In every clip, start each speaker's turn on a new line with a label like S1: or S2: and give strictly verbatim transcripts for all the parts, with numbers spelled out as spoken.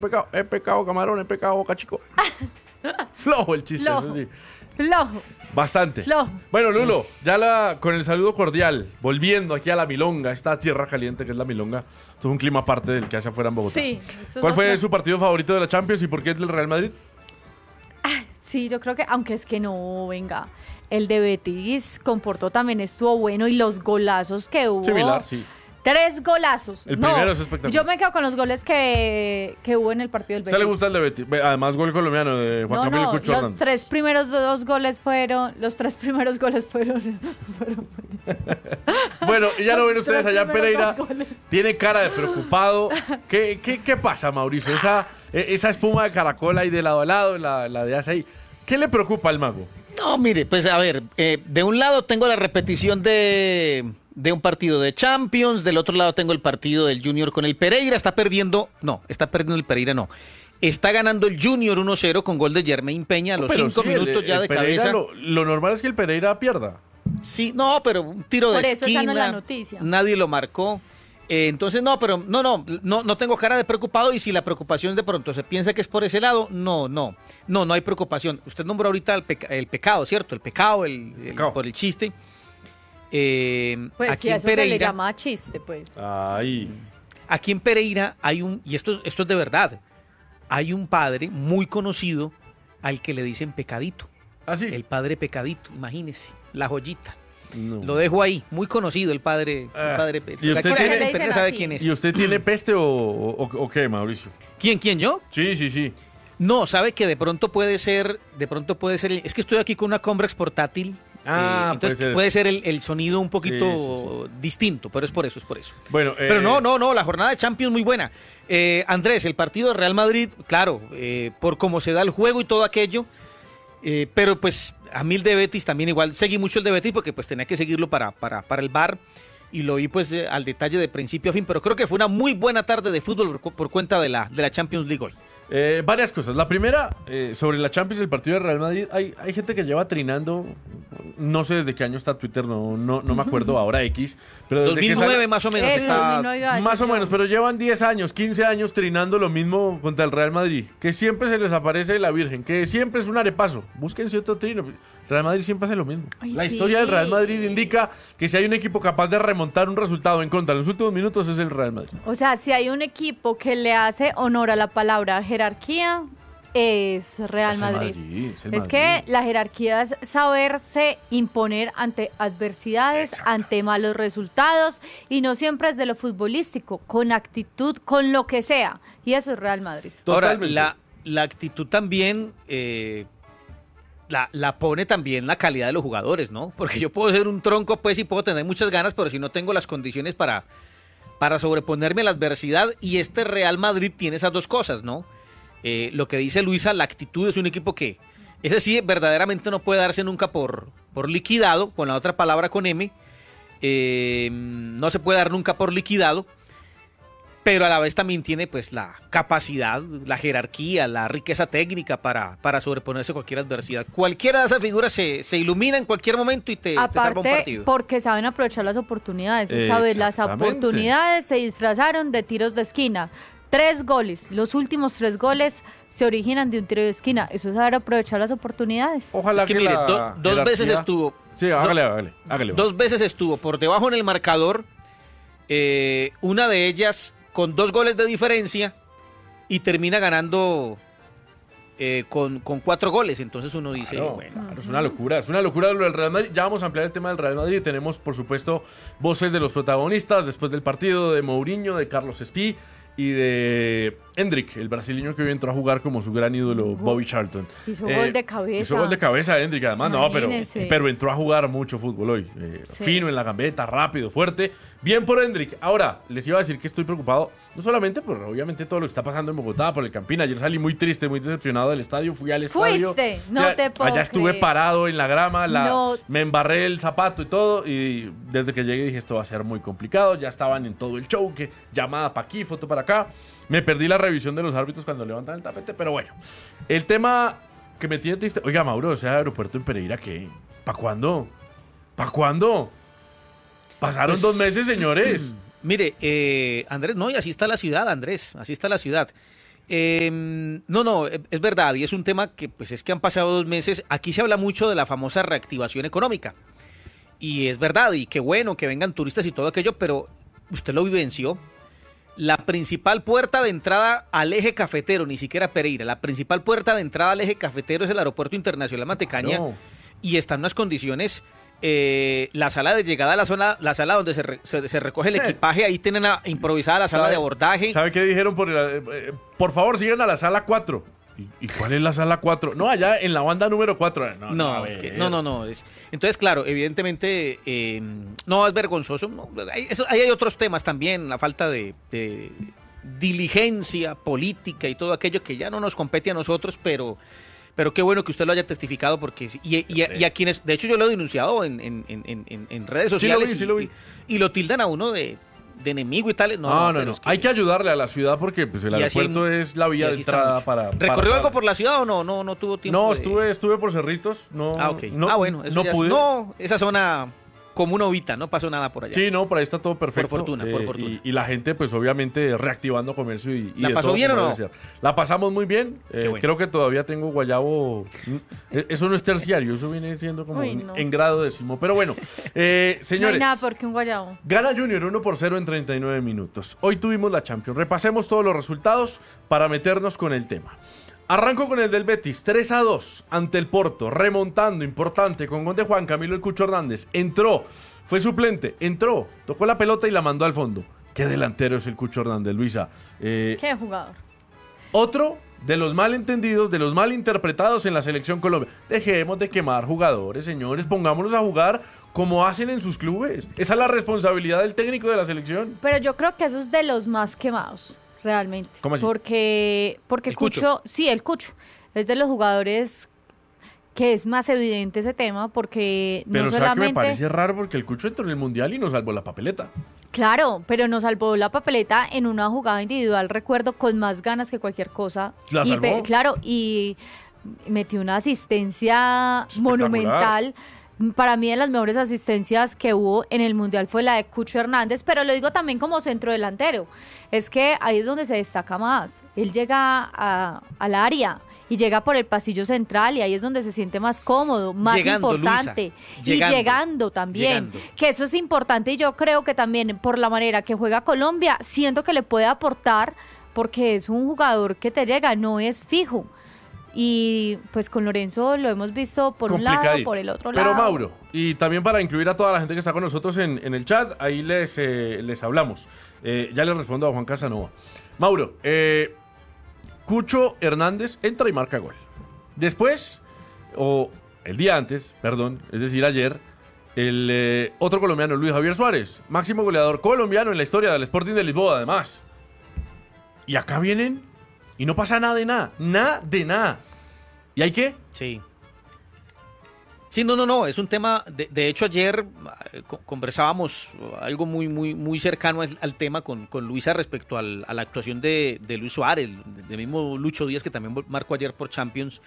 S1: Pecado, he pecado camarón, he pecado boca chico. Flojo el chiste,
S2: Flojo.
S1: eso sí.
S2: Flojo.
S1: Bastante.
S2: Flojo.
S1: Bueno, Lulo, ya la, con el saludo cordial, volviendo aquí a la Milonga, esta tierra caliente que es la Milonga. Esto es un clima aparte del que hace afuera en Bogotá.
S2: Sí.
S1: ¿Cuál fue su partido favorito de la Champions y por qué es del Real Madrid?
S2: Sí, yo creo que, aunque es que no, venga, el de Betis con Porto también estuvo bueno y los golazos que hubo.
S1: Similar, sí.
S2: Tres golazos.
S1: El
S2: No,
S1: primero es espectacular.
S2: Yo me quedo con los goles que, que hubo en el partido del
S1: ¿A
S2: Betis.
S1: usted le gusta el de Betis? Ve, Además, gol colombiano de Juan
S2: No,
S1: Camilo
S2: no,
S1: Cucho
S2: los
S1: Hernández.
S2: tres primeros dos goles fueron, los tres primeros goles fueron, fueron
S1: Bueno, y ya lo ven
S2: Los
S1: ustedes
S2: tres
S1: allá en
S2: primeros
S1: Pereira.
S2: dos goles.
S1: Tiene cara de preocupado. ¿Qué, qué, qué pasa, Mauricio? Esa, eh, esa espuma de caracol ahí de lado a lado, la, la de hace ahí. ¿Qué le preocupa al mago?
S3: No, mire, pues a ver, eh, de un lado tengo la repetición de, de un partido de Champions, del otro lado tengo el partido del Junior con el Pereira, está perdiendo, no, está perdiendo el Pereira, no. Está ganando el Junior uno cero con gol de Jermaine Peña a los
S1: Pero
S3: cinco
S1: sí, el-
S3: minutos ya
S1: el
S3: de
S1: Pereira,
S3: cabeza.
S1: Lo, lo normal es que el Pereira pierda.
S3: Sí, no, pero un tiro
S2: Por
S3: de
S2: eso esa
S3: esquina,
S2: no es la noticia.
S3: nadie lo marcó. Eh, entonces, no, pero no, no, no, no tengo cara de preocupado y si la preocupación de pronto se piensa que es por ese lado, no, no, no, no hay preocupación. Usted nombró ahorita el, peca- el pecado, ¿cierto? El pecado, el, el-
S1: Pecado.
S3: por el chiste. Eh,
S2: Pues
S3: aquí
S2: sí, a
S3: en
S2: eso se le
S3: Pereira,
S2: llama chiste, pues.
S1: Ay.
S3: aquí en Pereira hay un, y esto, esto es de verdad, hay un padre muy conocido al que le dicen Pecadito,
S1: ¿Ah, sí?
S3: el padre Pecadito, imagínese, la joyita.
S1: No.
S3: Lo dejo ahí, muy conocido el padre.
S1: Ah,
S3: el padre
S1: ¿y usted
S3: la
S1: tiene-
S3: gente en Pereira sabe
S2: así?
S3: quién es.
S1: ¿Y usted tiene peste o, o, o qué, Mauricio?
S3: ¿Quién, quién, yo?
S1: Sí, sí, sí.
S3: No, sabe que de pronto puede ser, de pronto puede ser, es que estoy aquí con una Comrex portátil,
S1: Ah,
S3: eh, entonces
S1: puede ser.
S3: puede ser el, el sonido un poquito
S1: Sí, sí,
S3: distinto, pero es por eso, es por eso.
S1: Bueno, eh,
S3: Pero no, no, no, la jornada de Champions muy buena. Eh, Andrés, el partido de Real Madrid, claro, eh, por cómo se da el juego y todo aquello, eh, pero pues a mí el de Betis también igual, seguí mucho el de Betis porque pues tenía que seguirlo para, para, para el V A R y lo vi pues eh, al detalle de principio a fin, pero creo que fue una muy buena tarde de fútbol por, por cuenta de la, de la Champions League hoy.
S1: Eh, varias cosas. La primera, eh, sobre la Champions del partido de Real Madrid, hay, hay gente que lleva trinando, no sé desde qué año está Twitter, no, no, no me acuerdo ahora X, pero desde
S3: dos mil
S1: que
S3: nueve
S1: sale-
S3: más o menos
S2: Eso,
S3: está.
S2: dos mil nueve iba a decir
S1: Más o
S2: yo.
S1: menos, pero llevan diez años, quince años trinando lo mismo contra el Real Madrid, que siempre se les aparece la Virgen, que siempre es un arepazo. Búsquense otro trino. Real Madrid siempre hace lo mismo.
S2: Ay,
S1: la
S2: sí.
S1: historia del Real Madrid indica que si hay un equipo capaz de remontar un resultado en contra en los últimos minutos es el Real Madrid.
S2: O sea, si hay un equipo que le hace honor a la palabra jerarquía, es Real
S1: Es el
S2: Madrid.
S1: Madrid, es el
S2: Es
S1: Madrid.
S2: que la jerarquía es saberse imponer ante adversidades, ante malos resultados, y no siempre es de lo futbolístico, con actitud, con lo que sea. Y eso es Real Madrid.
S3: Ahora,
S1: Totalmente.
S3: la, la actitud también eh, la, la pone también la calidad de los jugadores, ¿no? Porque yo puedo ser un tronco, pues, y puedo tener muchas ganas, pero si no tengo las condiciones para, para sobreponerme a la adversidad, y este Real Madrid tiene esas dos cosas, ¿no? Eh, lo que dice Luisa, la actitud es un equipo que, ese sí, verdaderamente no puede darse nunca por, por liquidado, con la otra palabra con M, eh, no se puede dar nunca por liquidado, pero a la vez también tiene pues la capacidad, la jerarquía, la riqueza técnica para, para sobreponerse a cualquier adversidad. Cualquiera de esas figuras se, se ilumina en cualquier momento y te, te salva un
S2: Aparte,
S3: partido.
S2: porque saben aprovechar las oportunidades. Esa vez las
S1: Exactamente.
S2: oportunidades se disfrazaron de tiros de esquina. Tres goles. Los últimos tres goles se originan de un tiro de esquina. Eso es saber aprovechar las oportunidades.
S1: Ojalá
S3: Es que, mire,
S1: la
S3: do- dos
S1: jerarquía-
S3: veces estuvo,
S1: Sí, hágale, hágale, hágale.
S3: dos veces estuvo por debajo en el marcador, eh, una de ellas con dos goles de diferencia y termina ganando eh, con, con cuatro goles. Entonces uno dice,
S1: Claro,
S3: bueno,
S1: claro, es una locura, es una locura lo del Real Madrid. Ya vamos a ampliar el tema del Real Madrid. Tenemos, por supuesto, voces de los protagonistas después del partido de Mourinho, de Carlos Espí y de Hendrik, el brasileño que hoy entró a jugar como su gran ídolo, Bobby Charlton.
S2: Hizo
S1: Eh,
S2: gol de cabeza.
S1: Hizo gol de cabeza Hendrik, además, no, pero,
S2: Imagínense.
S1: pero entró a jugar mucho fútbol hoy. Eh,
S2: Sí.
S1: Fino en la gambeta, rápido, fuerte. Bien por Hendrik. Ahora, les iba a decir que estoy preocupado, no solamente por, obviamente, todo lo que está pasando en Bogotá, por el Campín. Ayer salí muy triste, muy decepcionado del estadio. Fui al estadio.
S2: Fuiste, no te puedo
S1: Allá estuve
S2: creer.
S1: parado en la grama, la,
S2: No.
S1: me embarré el zapato y todo. Y desde que llegué dije, esto va a ser muy complicado. Ya estaban en todo el show, que llamada para aquí, foto para acá. Me perdí la revisión de los árbitros cuando levantan el tapete, pero bueno. El tema que me tiene triste. Oiga, Mauro, ese aeropuerto en Pereira, ¿qué? ¿Para cuándo? ¿Para cuándo? Pasaron
S3: Pues-
S1: dos meses, señores.
S3: Mire, eh, Andrés, no, y así está la ciudad, Andrés, así está la ciudad. Eh, no, no, es verdad, y es un tema que pues es que han pasado dos meses. Aquí se habla mucho de la famosa reactivación económica, y es verdad, y qué bueno que vengan turistas y todo aquello, pero usted lo vivenció. La principal puerta de entrada al eje cafetero, ni siquiera Pereira, la principal puerta de entrada al eje cafetero es el Aeropuerto Internacional Mantecaña,
S1: No.
S3: y está en unas condiciones... Eh, la sala de llegada a la zona, la sala donde se, re, se, se recoge el
S1: Eh.
S3: equipaje, ahí tienen a, improvisada la sala
S1: ¿Sabe-
S3: de abordaje.
S1: ¿Sabe qué dijeron? Por, el- eh, por favor, sigan a la sala cuatro. ¿Y, y cuál es la sala cuatro? No, allá en la banda número cuatro. No,
S3: No,
S1: a
S3: es que,
S1: ver.
S3: no, no, no. Es, entonces, claro, evidentemente, eh, no es vergonzoso. No, hay, eso- ahí hay otros temas también, la falta de, de diligencia política y todo aquello que ya no nos compete a nosotros, pero... Pero qué bueno que usted lo haya testificado, porque sí, y, y, y a quienes, de hecho yo lo he denunciado en, en, en, en, en redes
S1: Sí lo vi,
S3: sociales,
S1: sí lo vi.
S3: Y, y lo tildan a uno de, de enemigo y tal. No,
S1: No, no,
S3: pero
S1: no.
S3: es que-
S1: Hay que ayudarle a la ciudad porque pues, el
S3: y así hay-
S1: aeropuerto es la
S3: y
S1: vía de
S3: así está
S1: entrada
S3: mucho.
S1: para...
S3: ¿Recorrió
S1: para-
S3: algo por la ciudad o no? No, no tuvo tiempo.
S1: No,
S3: de-
S1: estuve, estuve por Cerritos. No,
S3: Ah, ok.
S1: no,
S3: ah, bueno, eso
S1: no
S3: ya es-
S1: pude.
S3: No, esa zona como una ovita, no pasó nada por allá.
S1: Sí, no, por ahí está todo perfecto.
S3: Por fortuna, por
S1: Eh,
S3: fortuna.
S1: Y, y la gente, pues obviamente, reactivando comercio y, y
S3: ¿La
S1: de
S3: pasó
S1: todo
S3: bien
S1: como
S3: o no?
S1: debe ser. La pasamos muy bien. Eh,
S3: bueno.
S1: Creo que todavía tengo guayabo. Eh, Eso no es terciario, eso viene siendo como
S2: Uy,
S1: en-
S2: no.
S1: en grado décimo. Pero bueno, eh,
S2: No
S1: señores.
S2: hay nada porque un guayabo.
S1: Gana Junior uno por cero en treinta y nueve minutos. Hoy tuvimos la Champions. Repasemos todos los resultados para meternos con el tema. Arranco con el del Betis, tres a dos ante el Porto, remontando, importante, con gol de Juan Camilo El Cucho Hernández. Entró, fue suplente, entró, tocó la pelota y la mandó al fondo. Qué delantero es el Cucho Hernández, Luisa. Eh,
S2: Qué jugador.
S1: otro de los malentendidos, de los mal interpretados en la selección Colombia. Dejemos de quemar jugadores, señores, pongámonos a jugar como hacen en sus clubes. Esa es la responsabilidad del técnico de la selección.
S2: Pero yo creo que eso es de los más quemados, realmente.
S1: ¿Cómo así?
S2: Porque, porque
S3: El
S2: Cucho,
S3: Cucho.
S2: sí, el Cucho, es de los jugadores que es más evidente ese tema, porque
S1: Pero
S2: no
S1: ¿sabe que me
S2: solamente...
S1: parece raro? Porque el Cucho entró en el Mundial y nos salvó la papeleta.
S2: Claro, pero nos salvó la papeleta en una jugada individual, recuerdo, con más ganas que cualquier cosa.
S1: ¿La
S2: y
S1: salvó?
S2: pe- Claro, y metió una asistencia
S1: Espectacular.
S2: monumental. Para mí, de las mejores asistencias que hubo en el Mundial fue la de Cucho Hernández, pero lo digo también como centro delantero. Es que ahí es donde se destaca más. Él llega a- al área y llega por el pasillo central y ahí es donde se siente más cómodo, más
S3: Llegando,
S2: importante.
S3: Luisa.
S2: Y
S3: Llegando.
S2: llegando también.
S3: Llegando.
S2: Que eso es importante y yo creo que también por la manera que juega Colombia, siento que le puede aportar porque es un jugador que te llega, no es fijo. Y pues con Lorenzo lo hemos visto por un lado,
S1: Complicadito.
S2: por el otro lado.
S1: Pero Mauro, y también para incluir a toda la gente que está con nosotros en, en el chat, ahí les, eh, les hablamos. Eh, ya le respondo a Juan Casanova. Mauro, eh, Cucho Hernández entra y marca gol. Después, o el día antes, perdón, es decir, ayer, el eh, otro colombiano, Luis Javier Suárez, máximo goleador colombiano en la historia del Sporting de Lisboa, además. Y acá vienen y no pasa nada de nada, nada de nada. ¿Y hay qué?
S3: Sí. Sí, no, no, no, es un tema, de, de hecho ayer eh, co- conversábamos algo muy, muy, muy cercano al, al tema con, con Luisa respecto al- a la actuación de, de Luis Suárez, del mismo Lucho Díaz que también vol- marcó ayer por Champions.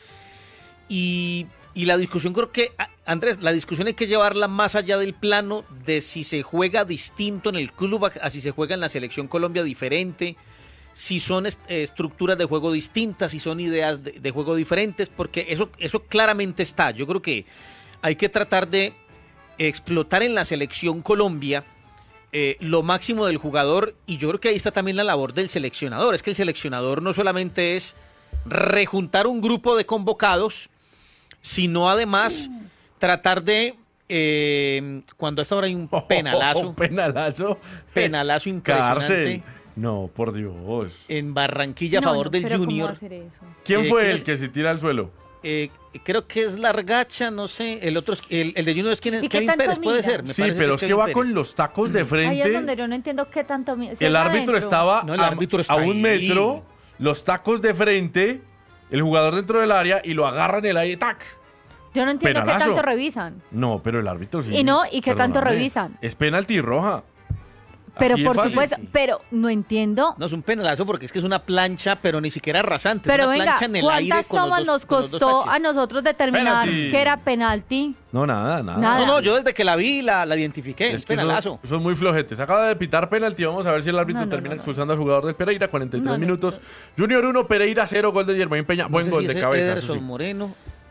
S3: Y, y la discusión creo que, a- Andrés, la discusión hay que llevarla más allá del plano de si se juega distinto en el club a, a si se juega en la selección Colombia diferente, si son est- eh, estructuras de juego distintas, si son ideas de, de juego diferentes, porque eso, eso claramente está. Yo creo que hay que tratar de explotar en la selección Colombia eh, lo máximo del jugador, y yo creo que ahí está también la labor del seleccionador. Es que el seleccionador no solamente es rejuntar un grupo de convocados, sino además tratar de, eh, cuando a esta hora hay un penalazo,
S1: Un penalazo.
S3: penalazo impresionante
S1: Cárcel. No, por Dios.
S3: en Barranquilla a
S2: No,
S3: favor
S2: no,
S3: del
S2: pero ¿cómo
S3: Junior.
S2: hacer eso?
S1: ¿Quién
S3: Eh,
S1: fue
S3: ¿quién
S1: el
S3: es?
S1: que se tira al suelo?
S3: Eh, creo que es Largacha, no sé, el otro es, el, el de Junior es quien es
S2: ¿Y qué
S3: Kevin
S2: tanto
S3: Pérez, puede
S2: mira?
S3: ser. me
S1: Sí,
S3: parece
S1: pero es que
S3: Kevin
S1: va
S3: Pérez.
S1: con los tacos de
S2: Ahí es
S1: frente.
S2: donde yo no entiendo qué tanto... mi- si
S1: El
S2: es
S1: árbitro
S2: adentro.
S1: estaba
S3: No, el
S1: a,
S3: árbitro está
S1: a un
S3: ahí.
S1: metro, los tacos de frente, el jugador dentro del área y lo agarra en el aire, ¡tac!
S2: Yo no entiendo qué
S1: penalazo.
S2: tanto revisan.
S1: No, pero el árbitro sí.
S2: Y no, ¿y qué tanto
S1: perdóname.
S2: revisan?
S1: Es penalti roja.
S2: Pero
S1: Así es
S2: por
S1: fácil.
S2: supuesto,
S3: Sí.
S2: pero no entiendo.
S3: No es un penalazo porque es que es una plancha, pero ni siquiera rasante.
S2: Pero
S3: es una
S2: venga,
S3: plancha en el aire
S2: ¿cuántas
S3: con los
S2: tomas
S3: dos-
S2: nos
S3: con los dos
S2: costó
S3: taches.
S2: a nosotros determinar
S1: Penalti.
S2: que era penalti?
S1: No, nada, nada.
S2: Nada.
S3: No, no, yo desde que la vi la, la identifiqué.
S1: Es
S3: Es
S1: que son,
S3: penalazo.
S1: son muy flojetes. Acaba de pitar penalti. Vamos a ver si el árbitro
S2: No, no,
S1: termina
S2: no, no.
S1: expulsando al jugador del Pereira. cuarenta y tres
S2: No, no,
S1: minutos.
S2: no.
S1: Junior uno, Pereira cero. Gol de Germain Peña.
S3: No
S1: Buen
S3: sé
S1: gol
S3: si
S1: de
S3: ese
S1: cabeza. eso
S3: Ederson
S1: sí.
S3: Moreno.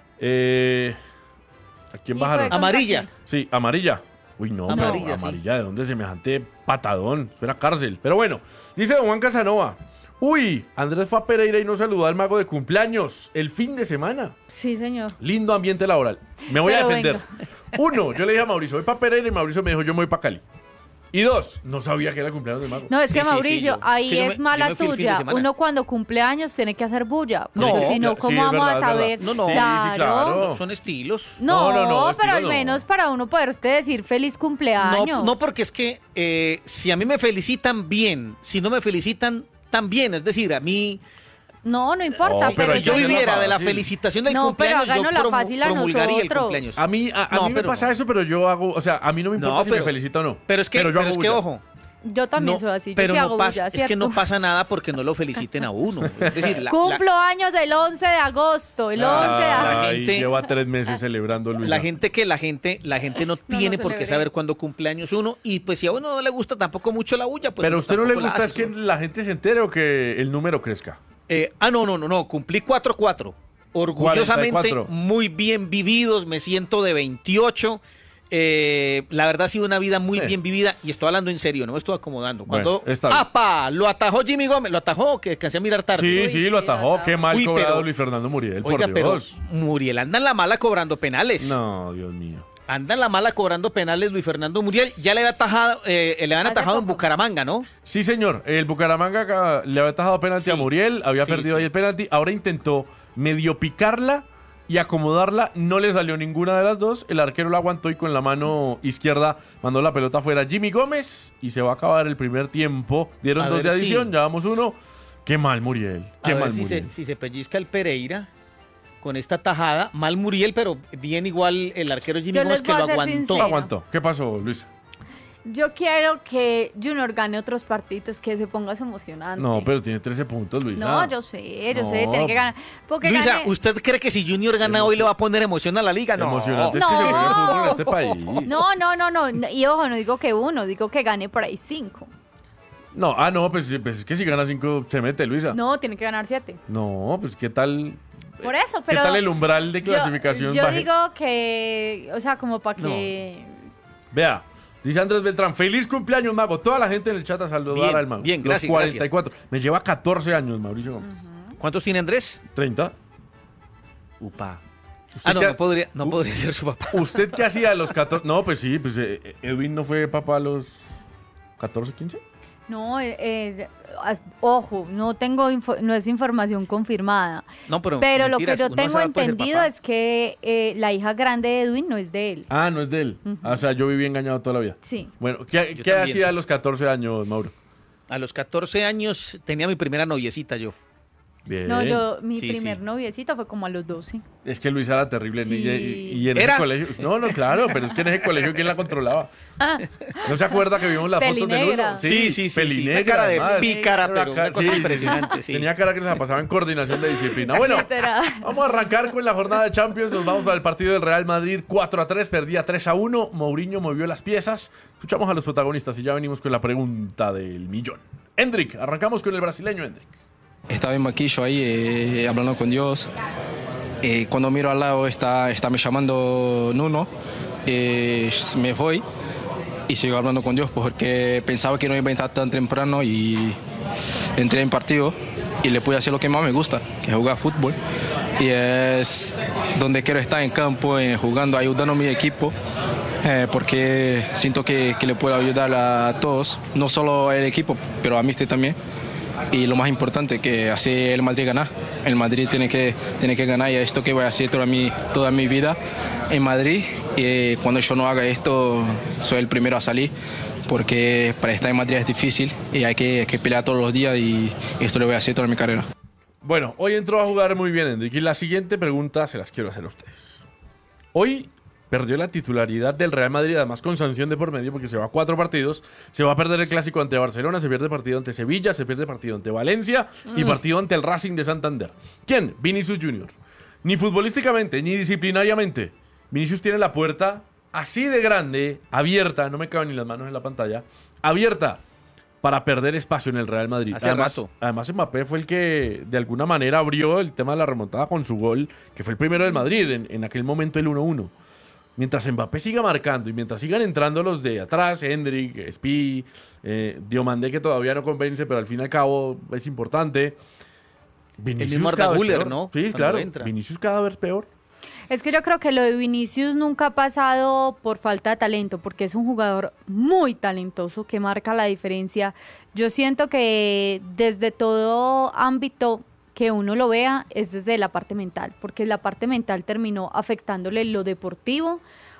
S1: Eh, ¿A quién
S2: Y
S1: bajaron?
S2: fue con-
S3: Amarilla.
S1: Sí, amarilla. Uy, no,
S3: Amarilla,
S1: amarilla,
S3: sí.
S1: amarilla, ¿de dónde semejante patadón? Espera, cárcel. Pero bueno, dice don Juan Casanova. Uy, Andrés fue a Pereira y no saludó al mago de cumpleaños el fin de semana.
S2: Sí, señor.
S1: Lindo ambiente laboral. Me voy
S2: Pero
S1: a defender. Uno, yo le dije a Mauricio, voy para Pereira y Mauricio me dijo, yo me voy para Cali. Y dos, no sabía que era el cumpleaños del mago.
S2: No, es
S3: Sí,
S2: que
S3: sí, sí,
S2: Mauricio,
S3: yo-
S2: ahí
S3: que yo
S2: es
S3: me-
S2: mala
S3: yo me fui el fin de
S2: tuya.
S3: semana.
S2: Uno cuando cumple años tiene que hacer bulla.
S3: No,
S2: Porque si no,
S1: cla-
S2: ¿cómo
S1: sí, es
S2: vamos
S1: verdad,
S2: a
S1: es verdad.
S2: saber?
S3: No, no.
S1: Sí, sí, claro.
S3: Son, son estilos.
S2: No,
S1: No, no, no,
S2: pero
S1: estilo
S2: al
S1: no.
S2: menos para uno poderte decir feliz cumpleaños.
S3: No, no, porque es que eh, si a mí me felicitan bien, si no me felicitan también, es decir, a mí,
S2: No, no importa.
S1: Oh,
S3: pero
S1: pero
S3: si yo
S1: eso es
S3: viviera
S1: la
S3: de la
S1: fácil.
S3: felicitación del
S2: No, pero
S3: cumpleaños, yo
S2: háganos la
S3: promu-
S2: fácil a
S3: promulgaría el
S2: nosotros.
S3: cumpleaños.
S1: A mí, a, a
S3: No,
S1: mí me
S3: pero
S1: pasa
S3: no.
S1: eso, pero yo hago, o sea, a mí no me importa
S3: No,
S1: si
S3: pero-
S1: me felicita o no.
S3: Pero es que,
S1: yo
S3: pero
S1: hago
S3: es que
S1: bulla.
S3: ojo,
S2: Yo también
S3: no,
S2: soy así. Yo
S3: pero
S2: sí
S3: no
S2: hago
S3: pasa,
S2: bulla,
S3: es que no
S2: ¿cierto?
S3: pasa nada porque no lo feliciten a uno. Es decir, la,
S2: Cumplo años el once de agosto. El once de agosto.
S3: la
S1: Ay,
S3: gente-
S1: lleva tres meses celebrando, Luisa.
S3: la gente que la gente la gente no tiene por qué
S2: celebré.
S3: saber cuándo cumpleaños uno y pues si a uno no le gusta tampoco mucho la bulla, pues
S1: Pero a
S3: uno
S1: usted no le
S3: tampoco la
S1: gusta
S3: hace,
S1: es que
S3: ¿no?
S1: la gente se entere o que el número crezca.
S3: Eh, ah, no, no, no, no, cumplí cuatro cuatro. Orgullosamente,
S1: cuarenta y cuatro.
S3: muy bien vividos, me siento de veintiocho. Eh, la verdad ha sido una vida muy
S1: Sí.
S3: bien vivida y estoy hablando en serio, no me estoy acomodando.
S1: Bueno,
S3: Cuando
S1: está bien.
S3: ¡apa! Lo atajó Jimmy Gómez, lo atajó, que alcancé a mirar tarde.
S1: Sí,
S2: Uy,
S1: sí, lo
S2: sí,
S1: atajó.
S2: la-
S1: Qué mal
S3: Uy,
S1: cobrado
S3: pero-
S1: Luis Fernando Muriel,
S3: Oiga,
S1: por
S3: pero
S1: Dios.
S3: Muriel anda en la mala cobrando penales.
S1: No, Dios mío.
S3: Anda en la mala cobrando penales Luis Fernando Muriel. Ya le había atajado, eh, le habían
S2: Hace
S3: atajado en
S2: poco.
S3: Bucaramanga, ¿no?
S1: Sí, señor. El Bucaramanga acá le había atajado penalti
S3: Sí,
S1: a Muriel, había
S3: sí,
S1: perdido
S3: sí.
S1: ahí el penalti. Ahora intentó medio picarla y acomodarla. No le salió ninguna de las dos. El arquero la aguantó y con la mano izquierda mandó la pelota afuera. Jimmy Gómez y se va a acabar el primer tiempo. Dieron
S3: A
S1: dos de
S3: ver
S1: adición,
S3: si-
S1: ya vamos uno. Qué mal Muriel.
S3: A
S1: Qué
S3: ver
S1: mal
S3: si
S1: Muriel.
S3: se, si se pellizca el Pereira con esta tajada. Mal Muriel, pero bien igual el arquero Jimmy
S2: Yo
S3: Gómez
S2: les
S3: que
S2: voy
S3: lo
S2: a ser
S3: aguantó.
S2: sincera.
S1: Aguantó. ¿Qué pasó, Luisa?
S2: Yo quiero que Junior gane otros partidos, que se ponga emocionante.
S1: No, pero tiene trece puntos, Luisa.
S2: No, yo sé, yo sé,
S1: No.
S2: tiene que ganar. Porque
S3: Luisa,
S2: gane-
S3: ¿usted cree que si Junior gana hoy le va a poner emoción a la liga? No.
S1: Emocionante es
S2: No.
S1: que se juegue fútbol en este país.
S2: No, no, no, no, no, y ojo, no digo que uno, digo que gane por ahí cinco.
S1: No, ah, no, pues, pues es que si gana cinco se mete, Luisa.
S2: No, tiene que ganar siete.
S1: No, pues qué tal.
S2: Por eso,
S1: ¿Qué
S2: pero
S1: tal el umbral de
S2: yo-
S1: clasificación?
S2: Yo,
S1: baje?
S2: digo que, o sea, como para que...
S1: Vea, dice Andrés Beltrán, feliz cumpleaños, Mago. Toda la gente en el chat a saludar
S3: Bien,
S1: al Mago.
S3: bien,
S1: Los
S3: gracias,
S1: cuarenta y cuatro. Me lleva catorce años, Mauricio Gómez.
S3: ¿Cuántos tiene Andrés?
S1: treinta.
S3: Upa.
S1: ¿Usted
S3: Ah, no,
S1: qué-
S3: no podría, no
S1: U-
S3: podría ser su papá.
S1: ¿Usted qué hacía a los catorce? No, pues sí, pues eh, Edwin no fue papá a los catorce, quince.
S2: No, eh, eh, as- ojo, no tengo, info- no es información confirmada.
S3: No, pero,
S2: Pero lo
S3: mentiras,
S2: que yo
S3: uno
S2: tengo
S3: sabe, puede ser
S2: entendido
S3: papá.
S2: es que eh, la hija grande de Edwin no es de él.
S1: Ah, no es de él.
S2: Ujú.
S1: Ah, o sea, yo viví engañado toda la vida.
S2: Sí.
S1: Bueno, ¿qué,
S3: Yo
S1: qué
S3: también.
S1: hacía a los catorce años, Mauro?
S3: A los catorce años tenía mi primera noviecita yo.
S1: Bien.
S2: No, yo, mi
S3: Sí,
S2: primer
S3: sí.
S2: noviecita fue como a los doce.
S1: Es que Luisa era terrible.
S2: Sí.
S1: Y, y- y en
S3: ¿Era?
S1: ese colegio. No, no, claro, pero es que en ese colegio, ¿quién la controlaba? ¿No se acuerda que vimos las fotos del
S2: Pelinegra.
S1: uno?
S3: Sí, sí, sí,
S1: Pelinegra,
S3: sí. Una cara de
S1: además.
S3: pícara,
S1: Era
S3: pero
S1: ca-
S3: una cosa
S1: sí,
S3: impresionante, sí.
S1: Tenía cara que se la pasaba en coordinación de disciplina. Bueno,
S2: Literal.
S1: vamos a arrancar con la jornada de Champions. Nos vamos para el partido del Real Madrid cuatro a tres, perdía tres a uno. Mourinho movió las piezas. Escuchamos a los protagonistas y ya venimos con la pregunta del millón. Hendrik, arrancamos con el brasileño Hendrik.
S4: Estaba en banquillo ahí eh, hablando con Dios. Eh, cuando miro al lado está, está me llamando Nuno. Eh, me voy y sigo hablando con Dios porque pensaba que no iba a entrar tan temprano y entré en partido y le pude hacer lo que más me gusta, que es jugar fútbol. Y es donde quiero estar en campo, eh, jugando, ayudando a mi equipo. Eh, porque siento que, que le puedo ayudar a todos, no solo al equipo, pero a mí también. Y lo más importante, que así el Madrid gana. El Madrid tiene que, tiene que ganar y esto que voy a hacer toda mi, toda mi vida en Madrid. Y cuando yo no haga esto, soy el primero a salir, porque para estar en Madrid es difícil y hay que, hay que pelear todos los días y esto lo voy a hacer toda mi carrera.
S1: Bueno, hoy entró a jugar muy bien Hendrik y la siguiente pregunta se las quiero hacer a ustedes. Hoy perdió la titularidad del Real Madrid, además con sanción de por medio, porque se va a cuatro partidos, se va a perder el clásico ante Barcelona, se pierde partido ante Sevilla, se pierde partido ante Valencia y partido ante el Racing de Santander. ¿Quién? Vinicius Junior. Ni futbolísticamente, ni disciplinariamente. Vinicius tiene la puerta así de grande, abierta, no me caben ni las manos en la pantalla, abierta para perder espacio en el Real Madrid.
S3: Hace
S1: además,
S3: rato.
S1: además, Mbappé fue el que de alguna manera abrió el tema de la remontada con su gol, que fue el primero del Madrid, en, en aquel momento el uno uno. Mientras Mbappé siga marcando y mientras sigan entrando los de atrás, Hendrik, Spi, eh, Diomandé, que todavía no convence, pero al fin y al cabo es importante. Vinicius
S3: mismo Arda
S1: cada vez
S3: Güler,
S1: peor.
S3: ¿no?
S1: Sí,
S3: Cuando
S1: claro.
S3: entra.
S1: Vinicius cada vez peor.
S2: Es que yo creo que lo de Vinicius nunca ha pasado por falta de talento, porque es un jugador muy talentoso que marca la diferencia. Yo siento que desde todo ámbito que uno lo vea es desde la parte mental, porque la parte mental terminó afectándole lo deportivo,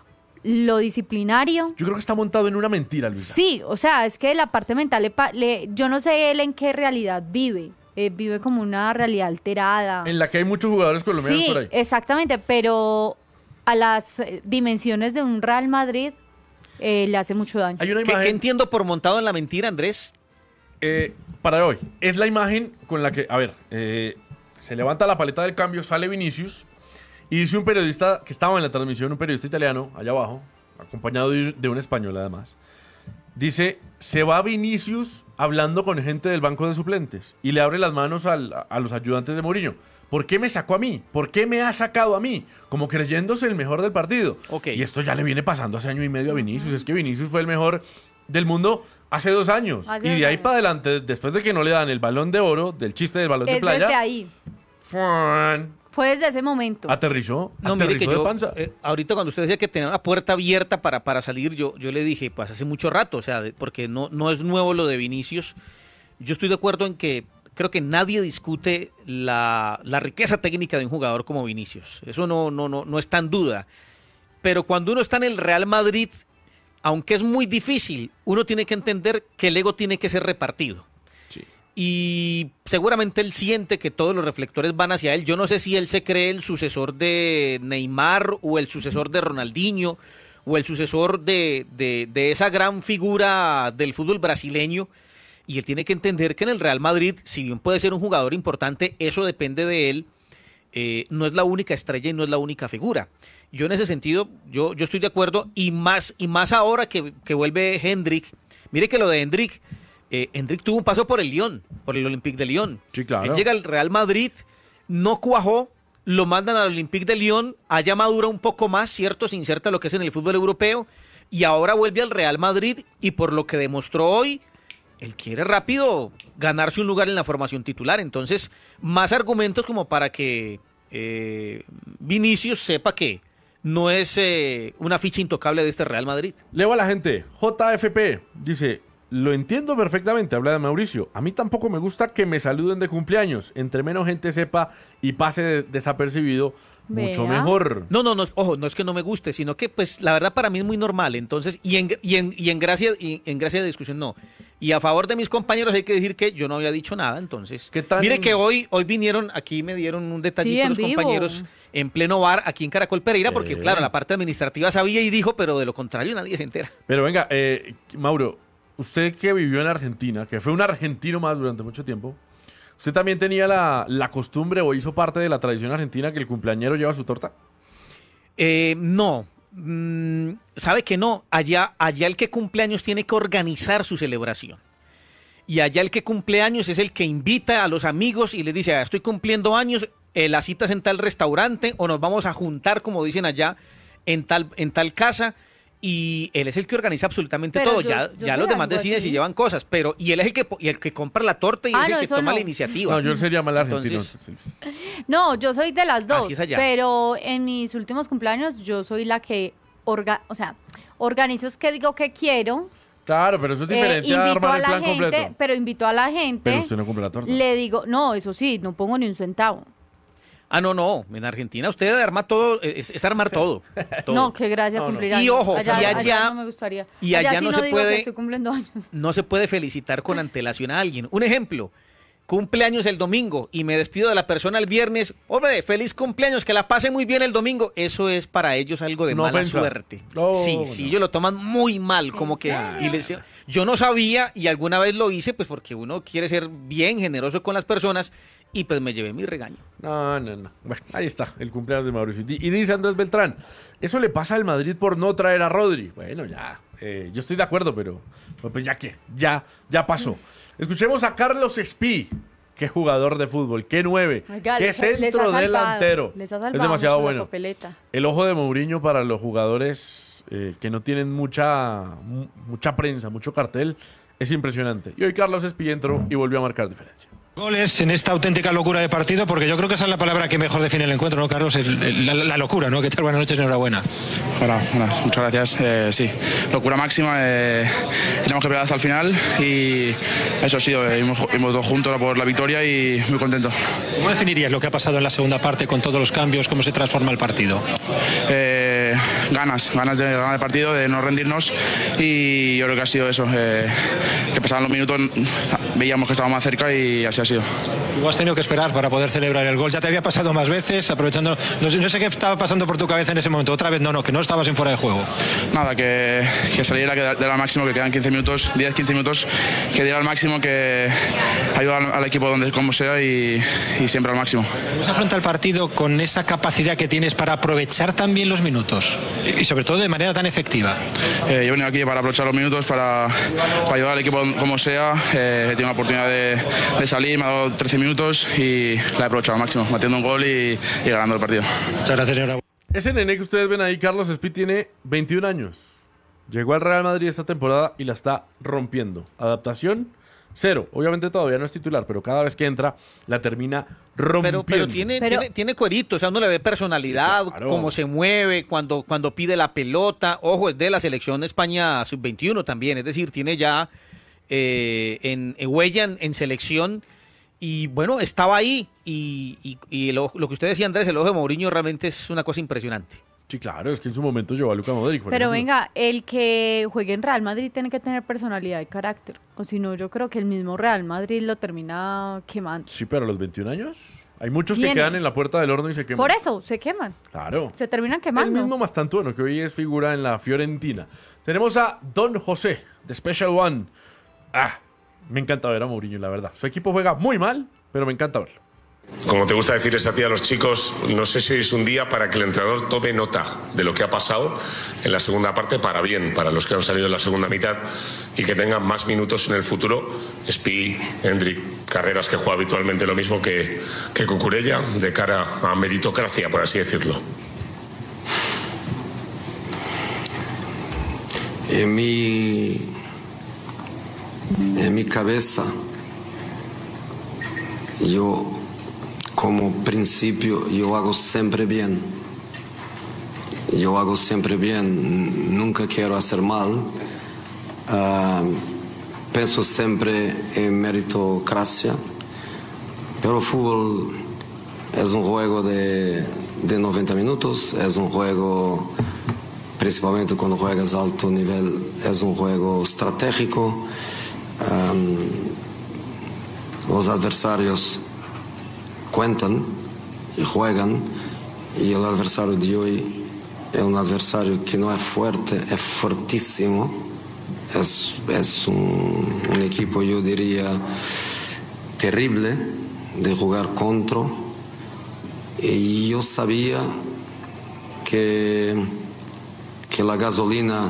S2: lo disciplinario.
S1: Yo creo que está montado en una mentira, Luisa.
S2: Sí, o sea, es que la parte mental, le, pa- le- yo no sé él en qué realidad vive, eh, vive como una realidad alterada.
S1: En la que hay muchos jugadores colombianos
S2: Sí,
S1: por ahí.
S2: exactamente, pero a las eh, dimensiones de un Real Madrid eh, le hace mucho daño.
S1: Hay una
S3: ¿Qué,
S1: imagen
S3: qué entiendo por montado en la mentira, Andrés?
S1: eh, para hoy. Es la imagen con la que, a ver, eh, se levanta la paleta del cambio, sale Vinicius y dice un periodista que estaba en la transmisión, un periodista italiano, allá abajo, acompañado de, de un español además. Dice, se va Vinicius hablando con gente del banco de suplentes y le abre las manos al- a los ayudantes de Mourinho. ¿Por qué me sacó a mí? ¿Por qué me ha sacado a mí? Como creyéndose el mejor del partido.
S3: Ok.
S1: Y esto ya le viene pasando hace año y medio a Vinicius. Es que Vinicius fue el mejor del mundo hace dos años.
S2: Hace
S1: y de
S2: dos
S1: ahí
S2: años.
S1: para adelante, después de que no le dan el balón de oro, del chiste del balón de
S2: Es
S1: playa,
S2: desde ahí,
S1: ¡fuan!
S2: fue desde ese momento.
S1: aterrizó,
S3: No, mire
S1: aterrizó
S3: que
S1: de
S3: yo,
S1: panza.
S3: eh, ahorita cuando usted decía que tenía la puerta abierta para, para salir, yo, yo le dije, pues hace mucho rato, o sea, de- porque no, no es nuevo lo de Vinicius. Yo estoy de acuerdo en que creo que nadie discute la, la riqueza técnica de un jugador como Vinicius. Eso no, no, no, no está en duda. Pero cuando uno está en el Real Madrid, aunque es muy difícil, uno tiene que entender que el ego tiene que ser repartido.
S1: Sí.
S3: Y seguramente él siente que todos los reflectores van hacia él. Yo no sé si él se cree el sucesor de Neymar o el sucesor de Ronaldinho o el sucesor de, de, de esa gran figura del fútbol brasileño. Y él tiene que entender que en el Real Madrid, si bien puede ser un jugador importante, eso depende de él. Eh, no es la única estrella y no es la única figura. Yo en ese sentido, yo, yo estoy de acuerdo y más, y más ahora que, que vuelve Hendrik. Mire que lo de Hendrik, eh, Hendrik tuvo un paso por el Lyon, por el Olympique de Lyon.
S1: Sí, claro.
S3: Él llega al Real Madrid, no cuajó, lo mandan al Olympique de Lyon, allá madura un poco más, cierto, se inserta lo que es en el fútbol europeo y ahora vuelve al Real Madrid y por lo que demostró hoy, él quiere rápido ganarse un lugar en la formación titular. Entonces, más argumentos como para que eh, Vinicius sepa que no es eh, una ficha intocable de este Real Madrid.
S1: Leo a la gente. J F P dice, lo entiendo perfectamente, habla de Mauricio. A mí tampoco me gusta que me saluden de cumpleaños. Entre menos gente sepa y pase de- desapercibido, mucho
S2: Vea.
S1: mejor.
S3: No, no, no, ojo, no es que no me guste, sino que pues la verdad para mí es muy normal. Entonces, y en, y en, y en gracia, y en gracia de discusión no. Y a favor de mis compañeros hay que decir que yo no había dicho nada, entonces.
S1: ¿Qué tal?
S3: Mire que hoy, hoy vinieron, aquí me dieron un detallito
S2: Sí, en
S3: los
S2: vivo.
S3: compañeros en pleno bar aquí en Caracol Pereira, porque
S1: Sí.
S3: claro, la parte administrativa sabía y dijo, pero de lo contrario nadie se entera.
S1: Pero venga, eh, Mauro, usted que vivió en Argentina, que fue un argentino más durante mucho tiempo, ¿usted también tenía la, la costumbre o hizo parte de la tradición argentina que el cumpleañero lleva su torta?
S3: Eh, no, Mm, sabe que no, allá, allá el que cumple años tiene que organizar su celebración. Y allá el que cumple años es el que invita a los amigos y les dice, "Ah, estoy cumpliendo años, eh, la cita es en tal restaurante o nos vamos a juntar, como dicen allá, en tal, en tal casa. Y él es el que organiza absolutamente
S2: Pero
S3: todo.
S2: yo-
S3: ya
S2: yo
S3: ya
S2: soy
S3: los demás
S2: algo
S3: deciden
S2: así.
S3: si llevan cosas, pero y él es el que, po- y el que compra la torta y
S2: Ah,
S3: es el
S2: no,
S3: que
S2: eso
S3: toma
S2: no.
S3: la iniciativa.
S1: No, yo sería mal argentino.
S3: Entonces-
S1: entonces.
S2: No, yo soy de las dos,
S3: Así es allá.
S2: pero en mis últimos cumpleaños yo soy la que, orga o sea, organizo es que digo que quiero,
S1: Claro, pero eso es
S2: eh,
S1: diferente a
S2: invito
S1: armar
S2: a
S1: el
S2: la
S1: plan
S2: gente,
S1: completo.
S2: pero invito a la gente,
S1: Pero usted no cumple la torta.
S2: le digo, no, eso sí, no pongo ni un centavo.
S3: Ah, no, no. En Argentina usted arma todo, es, es armar todo. todo.
S2: No, qué gracia
S1: No, no.
S2: cumplir
S3: Y
S2: años.
S3: ojo,
S2: allá,
S3: y allá-
S2: no me gustaría.
S3: y allá
S2: sí
S3: no se
S2: digo
S3: puede-
S2: que estoy cumpliendo años.
S3: No se puede felicitar con antelación a alguien. Un ejemplo, cumpleaños el domingo y me despido de la persona el viernes, hombre, feliz cumpleaños, que la pase muy bien el domingo, eso es para ellos algo de
S1: No
S3: mala
S1: ofensa.
S3: suerte.
S1: No,
S3: sí,
S1: no.
S3: sí, ellos lo toman muy mal, como que... Y les, yo no sabía y alguna vez lo hice, pues porque uno quiere ser bien generoso con las personas y pues me llevé mi regaño.
S1: No, no, no. Bueno, ahí está, el cumpleaños de Mauricio. Y dice Andrés Beltrán, eso le pasa al Madrid por no traer a Rodri. Bueno, ya, eh, yo estoy de acuerdo, pero pues ya que, ya, ya pasó. Escuchemos a Carlos Espí. Qué jugador de fútbol, qué nueve,
S2: Oiga,
S1: qué
S2: les ha- les ha
S1: centro
S2: salvado,
S1: delantero.
S2: les ha salvado
S1: Es demasiado
S2: mucho la
S1: bueno.
S2: papeleta.
S1: El ojo de Mourinho para los jugadores eh, que no tienen mucha, mu- mucha prensa, mucho cartel, es impresionante. Y hoy Carlos Espí entró y volvió a marcar diferencia.
S5: Goles en esta auténtica locura de partido, porque yo creo que esa es la palabra que mejor define el encuentro, ¿no, Carlos? El- el- la, la locura, ¿no? ¿Qué tal? Buenas noches, enhorabuena.
S6: Hola, hola, muchas gracias. Eh, sí, locura máxima. Eh, tenemos que pelear hasta el final y eso ha sido. Eh, hemos, hemos dos juntos por la victoria y muy contento.
S5: ¿Cómo definirías lo que ha pasado en la segunda parte con todos los cambios? ¿Cómo se transforma el partido?
S6: Eh, ganas, ganas de ganar el partido, de no rendirnos y yo creo que ha sido eso. Eh, que pasaban los minutos, veíamos que estábamos más cerca y así ha sido.
S5: Tú has tenido que esperar para poder celebrar el gol. Ya te había pasado más veces, aprovechando... No sé, no sé qué estaba pasando por tu cabeza en ese momento. Otra vez no, no, que no estabas en fuera de juego.
S6: Nada, que, que saliera, que diera al máximo, que quedan quince minutos, diez quince minutos, que diera al máximo, que ayuda al, al equipo donde como sea y, y siempre al máximo.
S5: ¿Cómo se afronta el partido con esa capacidad que tienes para aprovechar también los minutos? Y sobre todo de manera tan efectiva.
S6: Eh, yo he venido aquí para aprovechar los minutos, para, para ayudar al equipo como sea. Eh, he tenido la oportunidad de, de salir, me ha dado trece minutos y la he aprovechado al máximo, metiendo un gol y, y ganando el partido.
S5: Muchas gracias, enhorabuena.
S1: Ese nene que ustedes ven ahí, Carlos Espí, tiene veintiún años. Llegó al Real Madrid esta temporada y la está rompiendo. Adaptación, cero. Obviamente todavía no es titular, pero cada vez que entra la termina rompiendo.
S3: Pero, pero, tiene,
S2: Pero-
S3: tiene, tiene cuerito, o sea, uno le ve personalidad,
S1: Claro.
S3: cómo se mueve, cuando, cuando pide la pelota. Ojo, es de la selección España sub veintiuno también, es decir, tiene ya eh, en, en huella en, en selección. Y bueno, estaba ahí. Y, y, y lo, lo que usted decía, Andrés, el ojo de Mourinho realmente es una cosa impresionante.
S1: Sí, claro, es que en su momento llevó a Luka Modric. por
S2: Pero
S1: ejemplo.
S2: venga, el que juegue en Real Madrid tiene que tener personalidad y carácter. O si no, yo creo que el mismo Real Madrid lo termina quemando.
S1: Sí, pero a los veintiún años. Hay muchos que
S2: Tiene.
S1: quedan en la puerta del horno y se queman.
S2: Por eso, se queman.
S1: Claro.
S2: Se terminan
S1: El
S2: quemando.
S1: mismo Mastantuono, que hoy es figura en la Fiorentina. Tenemos a Don José, de Special One. Ah, me encanta ver a Mourinho, la verdad. Su equipo juega muy mal, pero me encanta verlo.
S7: Como te gusta decirles a ti a los chicos, no sé si es un día para que el entrenador tome nota de lo que ha pasado en la segunda parte para bien, para los que han salido en la segunda mitad y que tengan más minutos en el futuro. Spi, Hendrik, Carreras, que juega habitualmente lo mismo que, que Cucurella, de cara a meritocracia, por así decirlo.
S8: En mi, en mi cabeza, yo como principio, yo hago siempre bien. Yo hago siempre bien, nunca quiero hacer mal. Uh, pienso siempre en meritocracia, pero el fútbol es un juego de, de noventa minutos, es un juego, principalmente cuando juegas a alto nivel, es un juego estratégico. Um, los adversarios cuentan y juegan, y el adversario de hoy es un adversario que no es fuerte, es fortísimo, es, es un, un equipo, yo diría, terrible de jugar contra, y yo sabía que, que la gasolina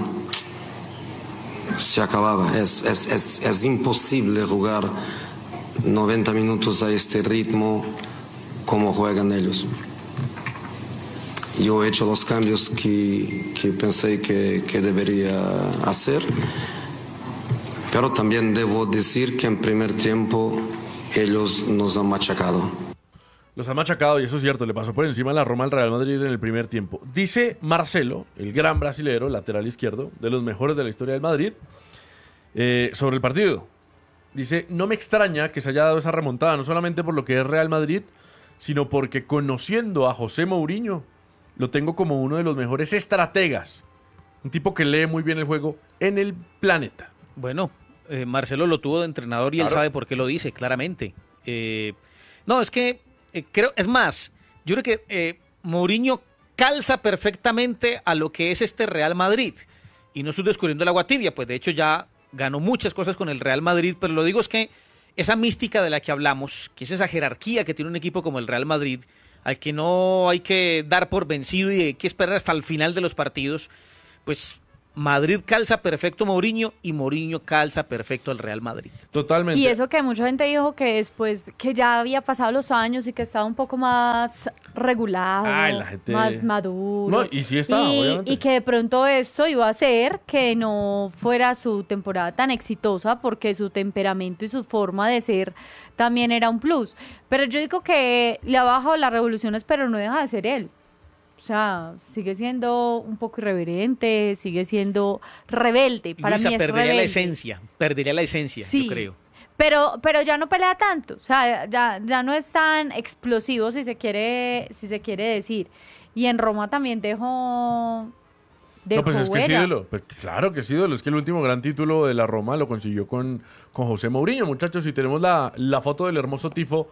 S8: se acababa, es, es, es, es imposible jugar noventa minutos a este ritmo como juegan ellos. Yo he hecho los cambios que, que pensé que, que debería hacer, pero también debo decir que en primer tiempo ellos nos han machacado.
S1: Los han machacado y eso es cierto, le pasó por encima a la Roma al Real Madrid en el primer tiempo. Dice Marcelo, el gran brasilero, lateral izquierdo, de los mejores de la historia del Madrid, eh, sobre el partido. Dice, no me extraña que se haya dado esa remontada, no solamente por lo que es Real Madrid, sino porque conociendo a José Mourinho, lo tengo como uno de los mejores estrategas. Un tipo que lee muy bien el juego en el planeta.
S3: Bueno, eh, Marcelo lo tuvo de entrenador y
S1: Claro.
S3: él sabe por qué lo dice, claramente. Eh, no, es que eh, creo, es más, yo creo que eh, Mourinho calza perfectamente a lo que es este Real Madrid. Y no estoy descubriendo el agua tibia, pues de hecho ya ganó muchas cosas con el Real Madrid, pero lo digo es que esa mística de la que hablamos, que es esa jerarquía que tiene un equipo como el Real Madrid, al que no hay que dar por vencido y hay que esperar hasta el final de los partidos, pues Madrid calza perfecto a Mourinho y Mourinho calza perfecto al Real Madrid.
S1: Totalmente.
S2: Y eso que mucha gente dijo que después que ya había pasado los años y que estaba un poco más regulado,
S1: Ay, la gente...
S2: más maduro.
S1: No, y sí estaba,
S2: y,
S1: obviamente.
S2: y que de pronto esto iba a hacer que no fuera su temporada tan exitosa porque su temperamento y su forma de ser también era un plus. Pero yo digo que le ha bajado las revoluciones, pero no deja de ser él. O sea, sigue siendo un poco irreverente, sigue siendo rebelde. Para
S3: Luisa,
S2: mí es
S3: perdería
S2: rebelde.
S3: la esencia, perdería la esencia,
S2: Sí,
S3: yo creo.
S2: Pero, pero ya no pelea tanto, o sea, ya, ya no es tan explosivo si se quiere, si se quiere decir. Y en Roma también dejó, dejó
S1: No, pues es que es
S2: huella.
S1: ídolo. Pues claro que es ídolo. Es que el último gran título de la Roma lo consiguió con, con José Mourinho, muchachos. Y tenemos la, la foto del hermoso tifo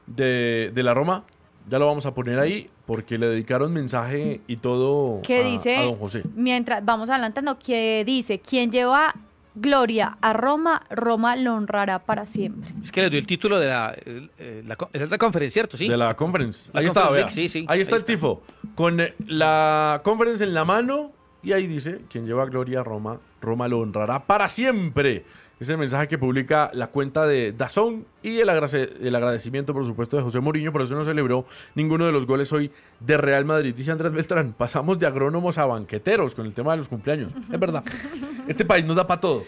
S1: de, de la Roma. Ya lo vamos a poner ahí porque le dedicaron mensaje y todo
S2: Que
S1: a,
S2: dice,
S1: a don José.
S2: mientras vamos adelantando, que dice, quien lleva gloria a Roma, Roma lo honrará para siempre.
S3: Es que le dio el título de la, eh, la, es la conferencia, ¿cierto? Sí.
S1: De la conference.
S3: La
S1: Ahí está,
S3: Conference
S1: vea.
S3: League, sí, sí.
S1: Ahí está
S3: Ahí
S1: el
S3: está.
S1: tifo. Con eh, la conference en la mano. Y ahí dice, quien lleva gloria a Roma, Roma lo honrará para siempre. Es el mensaje que publica la cuenta de DAZN y el, agrade- el agradecimiento, por supuesto, de José Mourinho. Por eso no celebró ninguno de los goles hoy de Real Madrid. Dice Andrés Beltrán, pasamos de agrónomos a banqueteros con el tema de los cumpleaños. Es verdad. Este país nos da para todo.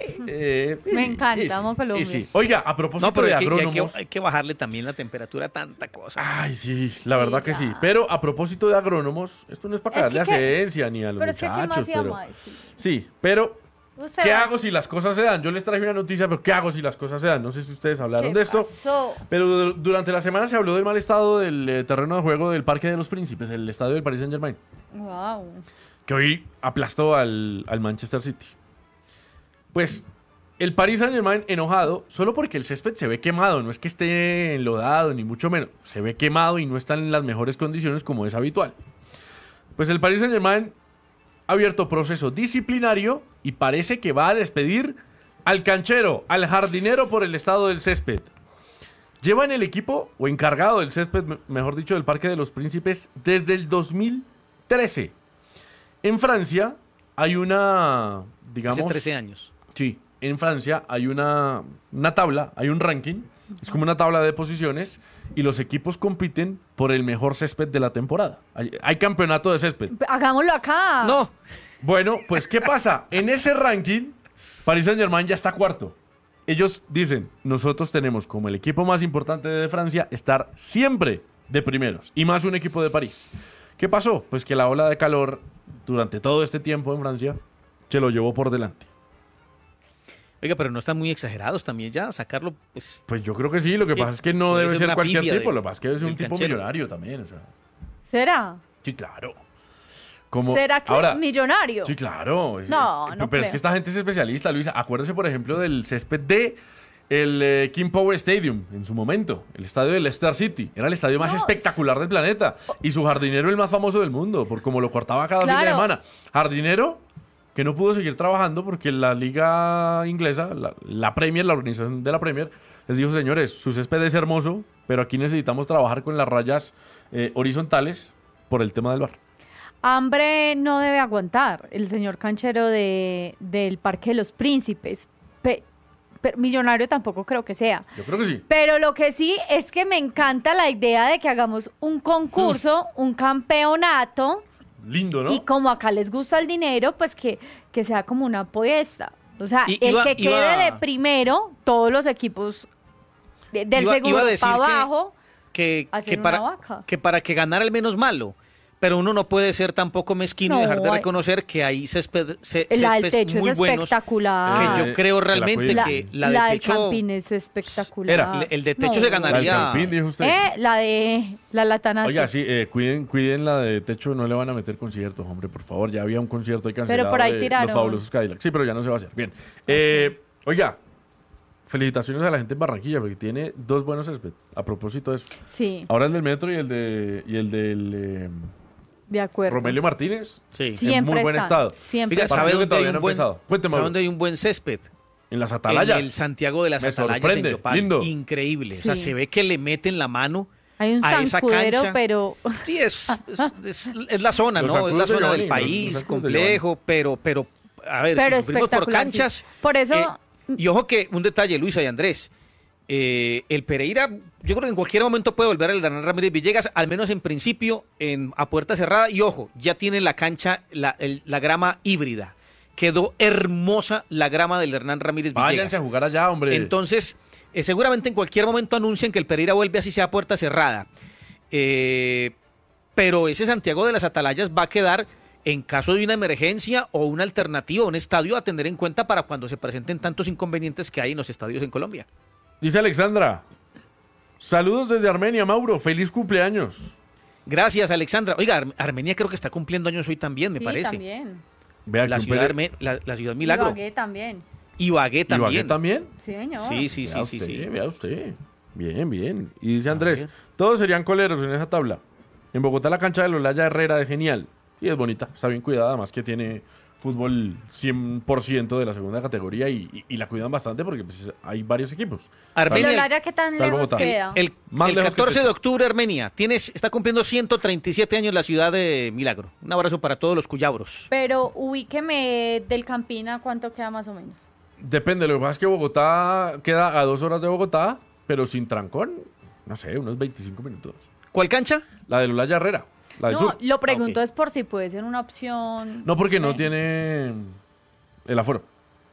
S1: Eh, y
S2: Me
S1: sí,
S2: encanta,
S1: y sí,
S2: amo Colombia.
S1: y sí. Oiga, a propósito
S3: No, pero
S1: de
S3: hay que, y hay,
S1: agrónomos...
S3: que, hay que bajarle también la temperatura a tanta cosa.
S1: Ay, sí, la verdad
S2: Sí,
S1: que sí.
S2: ya.
S1: Pero a propósito de agrónomos, esto no es para
S2: Es
S1: caerle
S2: que
S1: a
S2: qué-
S1: ciencia ni a los
S2: Pero es que ¿qué más
S1: muchachos, pero
S2: íbamos a decir?
S1: sí, pero
S2: Usted
S1: ¿qué
S2: va-
S1: hago si las cosas se dan? Yo les traje una noticia, pero ¿qué hago si las cosas se dan? No sé si ustedes hablaron
S2: ¿Qué
S1: de esto,
S2: pasó?
S1: pero du- durante la semana se habló del mal estado del eh, terreno de juego del Parque de los Príncipes, el estadio del Paris Saint-Germain,
S2: Wow.
S1: que hoy aplastó al, al Manchester City. Pues el Paris Saint-Germain enojado, solo porque el césped se ve quemado, no es que esté enlodado, ni mucho menos, se ve quemado y no está en las mejores condiciones como es habitual. Pues el Paris Saint-Germain ha abierto proceso disciplinario y parece que va a despedir al canchero, al jardinero por el estado del césped. Lleva en el equipo, o encargado del césped, me- mejor dicho, del Parque de los Príncipes, desde el dos mil trece. En Francia hay una, digamos...
S3: Hace trece años.
S1: Sí, en Francia hay una, una tabla, hay un ranking, es como una tabla de posiciones y los equipos compiten por el mejor césped de la temporada. Hay, hay campeonato de césped.
S2: Hagámoslo acá.
S3: No,
S1: Bueno, pues ¿qué pasa? En ese ranking, Paris Saint-Germain ya está cuarto. Ellos dicen, nosotros tenemos como el equipo más importante de Francia estar siempre de primeros y más un equipo de París. ¿Qué pasó? Pues que la ola de calor durante todo este tiempo en Francia se lo llevó por delante.
S3: oiga, pero no están muy exagerados también ya, sacarlo, pues,
S1: Pues yo creo que sí, lo que
S3: Sí,
S1: pasa es que no
S3: puede
S1: debe
S3: ser
S1: ser
S3: una
S1: cualquier
S3: pifia
S1: tipo,
S3: de-
S1: lo que pasa es que debe ser un
S3: del
S1: tipo
S3: canchero.
S1: millonario también, o sea.
S2: ¿Será?
S1: Sí, claro. Como,
S2: ¿Será que
S1: ahora,
S2: millonario?
S1: sí, claro. es-
S2: No,
S1: eh,
S2: no
S1: Pero es
S2: creo.
S1: que esta gente es especialista, Luisa. Acuérdese, por ejemplo, del césped de el eh, King Power Stadium en su momento, el estadio del Leicester City. Era el estadio más
S2: No,
S1: espectacular del planeta. Y su jardinero el más famoso del mundo, por como lo cortaba cada fin de
S2: Claro.
S1: semana. Jardinero que no pudo seguir trabajando porque la liga inglesa, la, la Premier, la organización de la Premier, les dijo, señores, su césped es hermoso, pero aquí necesitamos trabajar con las rayas eh, horizontales por el tema del bar.
S2: Hambre no debe aguantar el señor canchero de, del Parque de los Príncipes. Pe- pe- millonario tampoco creo que sea.
S1: Yo creo que sí.
S2: Pero lo que sí es que me encanta la idea de que hagamos un concurso, un campeonato,
S1: Lindo, ¿no?
S2: y como acá les gusta el dinero, pues que, que sea como una apuesta. O sea,
S3: Y-
S2: el
S3: iba-
S2: que quede
S3: iba-
S2: de primero, todos los equipos de- del
S3: Iba-
S2: segundo
S3: iba a decir
S2: para
S3: que-
S2: abajo,
S3: que,
S2: hacer
S3: que,
S2: una
S3: para,
S2: vaca.
S3: que para que ganara el menos malo. Pero uno no puede ser tampoco mezquino y
S2: No,
S3: dejar de
S2: hay-
S3: reconocer que hay césped, ce-
S2: la del
S3: céspedes
S2: techo
S3: muy
S2: es
S3: buenos.
S2: espectacular.
S3: Que
S1: Eh,
S3: yo creo
S1: que la
S3: realmente
S1: cuiden.
S2: la,
S3: que la
S2: la
S3: de
S2: del
S3: techo...
S2: Campín es espectacular.
S1: Era.
S3: El- el de techo
S2: No.
S3: se
S1: La del
S3: ganaría.
S1: Campín, dijo usted.
S2: Eh, la de la Latanazo.
S1: Oiga, sí, eh, cuiden, cuiden la de techo, no le van a meter conciertos, hombre, por favor. Ya había un concierto ahí cancelado
S2: Pero por ahí
S1: de
S2: tiraron.
S1: Los Fabulosos Cadillacs. Sí, pero ya no se va a hacer. Bien. Eh, oiga, felicitaciones a la gente en Barranquilla, porque tiene dos buenos césped, a propósito de eso.
S2: Sí,
S1: Ahora el del Metro y el, de, y el del eh,
S2: de acuerdo.
S1: Romelio Martínez,
S3: Sí.
S1: en
S2: Siempre
S1: muy buen
S2: están,
S1: estado.
S2: Siempre
S3: Mira,
S2: están.
S3: ¿sabe
S1: Partido que
S3: dónde hay
S1: todavía
S3: un
S1: no ha
S3: buen,
S1: empezado. Cuénteme,
S3: ¿sabe
S1: Mauro.
S3: dónde hay un buen césped?
S1: En las Atalayas.
S3: En el Santiago de las
S1: Me
S3: Atalayas
S1: sorprende,
S3: en Yopal.
S1: lindo.
S3: Increíble. O sea,
S2: Sí.
S3: se ve que le meten la mano
S2: Hay un
S3: a esa
S2: zancudero,
S3: cancha.
S2: pero
S3: Sí, es, es, es- es la zona,
S1: Los
S3: ¿no? Es
S1: zancudos
S3: la
S1: de
S3: zona
S1: Giovanni,
S3: del
S1: los-
S3: país,
S1: los zancudos de
S3: complejo, pero, pero, a ver,
S2: Pero
S3: si sufrimos por
S2: espectacular, sí.
S3: canchas.
S2: Por eso-
S3: eh, y ojo que, un detalle, Luisa y Andrés. eh, el Pereira, yo creo que en cualquier momento puede volver al Hernán Ramírez Villegas, al menos en principio, en, a puerta cerrada. Y ojo, ya tiene la cancha, la, el- la grama híbrida. Quedó hermosa la grama del Hernán Ramírez Villegas.
S1: Váyanse a jugar allá, hombre.
S3: Entonces, eh, seguramente en cualquier momento anuncian que el Pereira vuelve así sea a puerta cerrada. Eh, pero ese Santiago de las Atalayas va a quedar en caso de una emergencia o una alternativa, un estadio a tener en cuenta para cuando se presenten tantos inconvenientes que hay en los estadios en Colombia.
S1: Dice Alexandra, saludos desde Armenia, Mauro, feliz cumpleaños.
S3: Gracias, Alexandra. Oiga, Ar- Armenia creo que está cumpliendo años hoy también, me
S2: sí,
S3: parece.
S2: también.
S1: Vea
S3: La
S1: que un
S3: ciudad,
S1: Pere-
S3: Arme- la, la ciudad Milagro.
S2: Ibagué también.
S3: Ibagué también.
S1: ¿Ibagué también?
S2: Sí, señor.
S3: Sí, sí, sí,
S1: Vea
S3: sí,
S1: usted,
S3: sí.
S1: Vea usted. Bien, bien. Y dice Andrés,
S3: ver.
S1: todos serían coleros en esa tabla. En Bogotá la cancha de Lolaya Herrera es genial. Y es bonita, está bien cuidada, además que tiene fútbol cien por ciento de la segunda categoría y, y- y la cuidan bastante porque pues, hay varios equipos.
S3: Armenia-
S2: Pero Lara, ¿qué tan
S1: Está el
S2: lejos
S1: Bogotá.
S2: queda?
S3: El,
S1: Más
S3: el
S1: lejos que
S3: catorce de
S1: Techo.
S3: octubre, Armenia, tienes, está cumpliendo ciento treinta y siete años la ciudad de Milagro. Un abrazo para todos los cuyabros.
S2: Pero ubíqueme del Campina, ¿cuánto queda más o menos?
S1: Depende, lo que pasa es que Bogotá queda a dos horas de Bogotá, pero sin trancón, no sé, unos veinticinco minutos.
S3: ¿Cuál cancha?
S1: La de Lolaya Herrera, la del
S2: No,
S1: sur.
S2: lo pregunto
S3: Ok.
S2: es por si puede ser una opción.
S1: No, porque no
S2: Eh,
S1: tiene el aforo.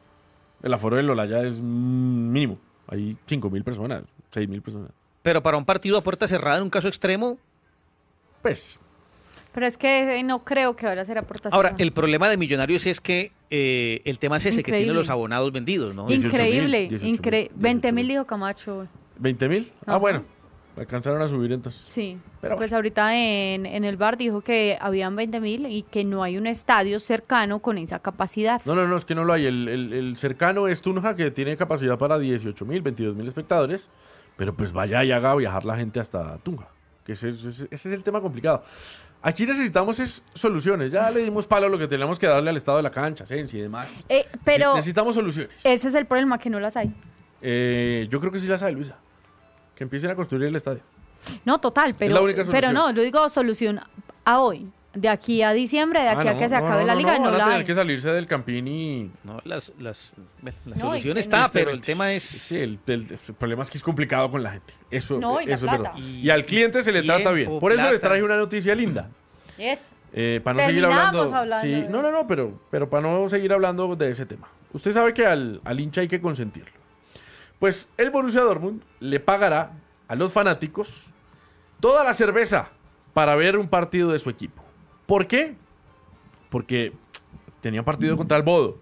S1: El aforo de Lolaya es mm, mínimo. Hay cinco mil personas, seis mil personas.
S3: Pero para un partido a puerta cerrada, en un caso extremo.
S1: Pues,
S2: Pero es que eh, no creo que ahora será por
S3: Ahora, el problema de Millonarios es que eh, el tema es ese, que tiene
S2: Increíble.
S3: los abonados vendidos, ¿no?
S1: dieciocho mil,
S2: Increíble,
S1: dieciocho mil,
S2: increíble. veinte mil
S1: dieciocho
S2: dijo Camacho.
S1: ¿veinte mil? Ah,
S2: Ajá.
S1: bueno. Alcanzaron a subir entonces.
S2: Sí.
S1: Pero
S2: Pues ahorita en, en el bar dijo que habían veinte mil y que no hay un estadio cercano con esa capacidad.
S1: No, no, no, es que no lo hay. El, el- el cercano es Tunja, que tiene capacidad para dieciocho mil, veintidós mil espectadores. Pero pues vaya y haga viajar la gente hasta Tunja. Que ese, ese- ese es el tema complicado. Aquí necesitamos es soluciones. Ya le dimos palo a lo que tenemos que darle al estado de la cancha, Sensi y demás.
S2: Eh, pero
S1: Sí, necesitamos soluciones.
S2: ese es el problema, que no las hay.
S1: Eh, yo creo que sí las sabe Luisa. Que empiecen a construir el estadio.
S2: No, total, pero,
S1: la única
S2: pero
S1: solución.
S2: no, yo digo solución a hoy. De aquí a diciembre, de aquí
S1: Ah,
S2: a
S1: no,
S2: que se
S1: no,
S2: acabe
S1: no,
S2: la
S1: no,
S2: liga,
S1: no,
S2: no,
S1: van a
S2: la
S1: tener
S2: hay.
S1: que salirse del Campín y...
S3: No, las, las, bueno, la
S2: No,
S3: solución
S2: y que
S3: está,
S2: no-
S3: pero el tema es...
S1: Sí, el, el- el problema es que es complicado con la gente. Eso,
S2: No, y la
S1: eso es
S2: plata.
S1: verdad. Y, al cliente se le trata bien.
S3: Tiempo,
S1: Por eso les
S3: plata.
S1: traje una noticia linda.
S2: Eso.
S1: Eh, para no seguir
S2: Terminamos
S1: hablando.
S2: hablando
S1: sí,
S2: de-
S1: no, no, no, pero, pero para no seguir hablando de ese tema. Usted sabe que al, al hincha hay que consentirlo. Pues el Borussia Dortmund le pagará a los fanáticos toda la cerveza para ver un partido de su equipo. ¿Por qué? Porque tenía partido contra el Bodo.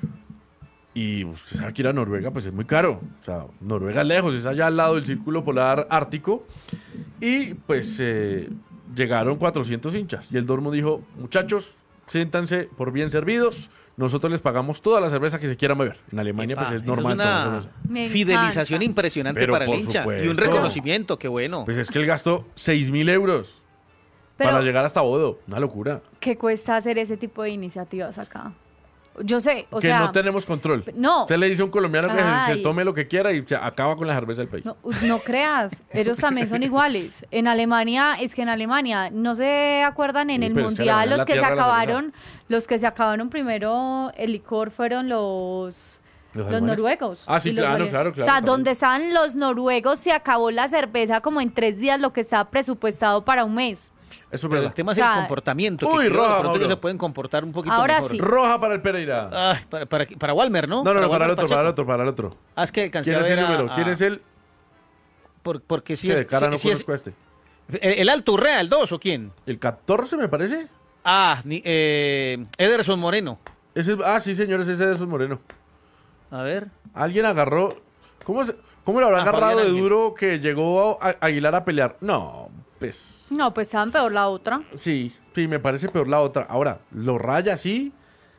S1: Y usted sabe que ir a Noruega pues es muy caro. O sea, Noruega es lejos, es allá al lado del Círculo Polar Ártico. Y pues eh, llegaron cuatrocientos hinchas. Y el Dortmund dijo, muchachos, siéntanse por bien servidos. Nosotros les pagamos toda la cerveza que se quieran beber. En Alemania
S3: Epa,
S1: pues es
S3: eso
S1: normal tomar
S3: una
S1: cerveza.
S2: Me
S3: fidelización
S2: encanta.
S3: impresionante
S1: Pero
S3: para el
S1: por
S3: hincha. Y un
S1: supuesto.
S3: reconocimiento, qué bueno.
S1: Pues es que él gastó seis mil euros
S2: Pero,
S1: para llegar hasta Bodo. Una locura.
S2: ¿qué cuesta hacer ese tipo de iniciativas acá? Yo sé, o
S1: que
S2: sea...
S1: no tenemos control.
S2: no.
S1: Usted le dice a un colombiano que se- se,
S2: Ay.
S1: tome lo que quiera y se acaba con la cerveza del país.
S2: No, no creas, ellos también son iguales. En Alemania, es que en Alemania, ¿no se acuerdan en
S1: Sí,
S2: el
S1: pero es que
S2: Mundial
S1: Alemania es
S2: los
S1: la
S2: que se
S1: tierra de la
S2: acabaron, los que se acabaron primero el licor fueron los...
S1: ¿Los
S2: Los
S1: alemanes?
S2: noruegos.
S1: Ah, sí,
S2: Y los
S1: claro,
S2: valientes.
S1: claro, claro,
S2: O sea,
S1: también.
S2: donde estaban los noruegos se acabó la cerveza como en tres días lo que estaba presupuestado para un mes.
S1: Eso es
S3: Pero el
S1: verdad.
S3: tema es
S2: O sea,
S3: el comportamiento.
S1: uy,
S3: que creo
S1: roja,
S3: de pronto
S1: Mauro.
S3: ellos se pueden comportar un poquito
S2: Ahora
S3: mejor.
S2: sí.
S1: Roja para el Pereira.
S3: Ay, para, para, para Walmer, ¿no?
S1: no, no, no, para
S3: Walmer
S1: el otro,
S3: Pacheco.
S1: para el otro, para el otro.
S3: Ah, es que alcancé
S1: ¿Quién
S3: a
S1: es el
S3: ver a-
S1: número? ¿Quién
S3: a-
S1: es el
S3: por- porque sí
S1: que
S3: es,
S1: de cara
S3: sí-
S1: no
S3: sí es-
S1: conozco a este?
S3: el, el Alto Urrea, el dos, ¿o quién?
S1: ¿El catorce me parece?
S3: Ah, ni- eh, Ederson Moreno.
S1: Ese, ah, sí, señores, ese de esos Moreno.
S3: A ver.
S1: Alguien agarró... ¿Cómo, se, cómo le habrá
S3: Ah,
S1: agarrado
S3: Fabián
S1: de
S3: Ángel.
S1: duro que llegó a, a Aguilar a pelear? No, pues...
S2: No, pues estaban peor la otra.
S1: Sí, sí, me parece peor la otra. Ahora, lo raya, sí.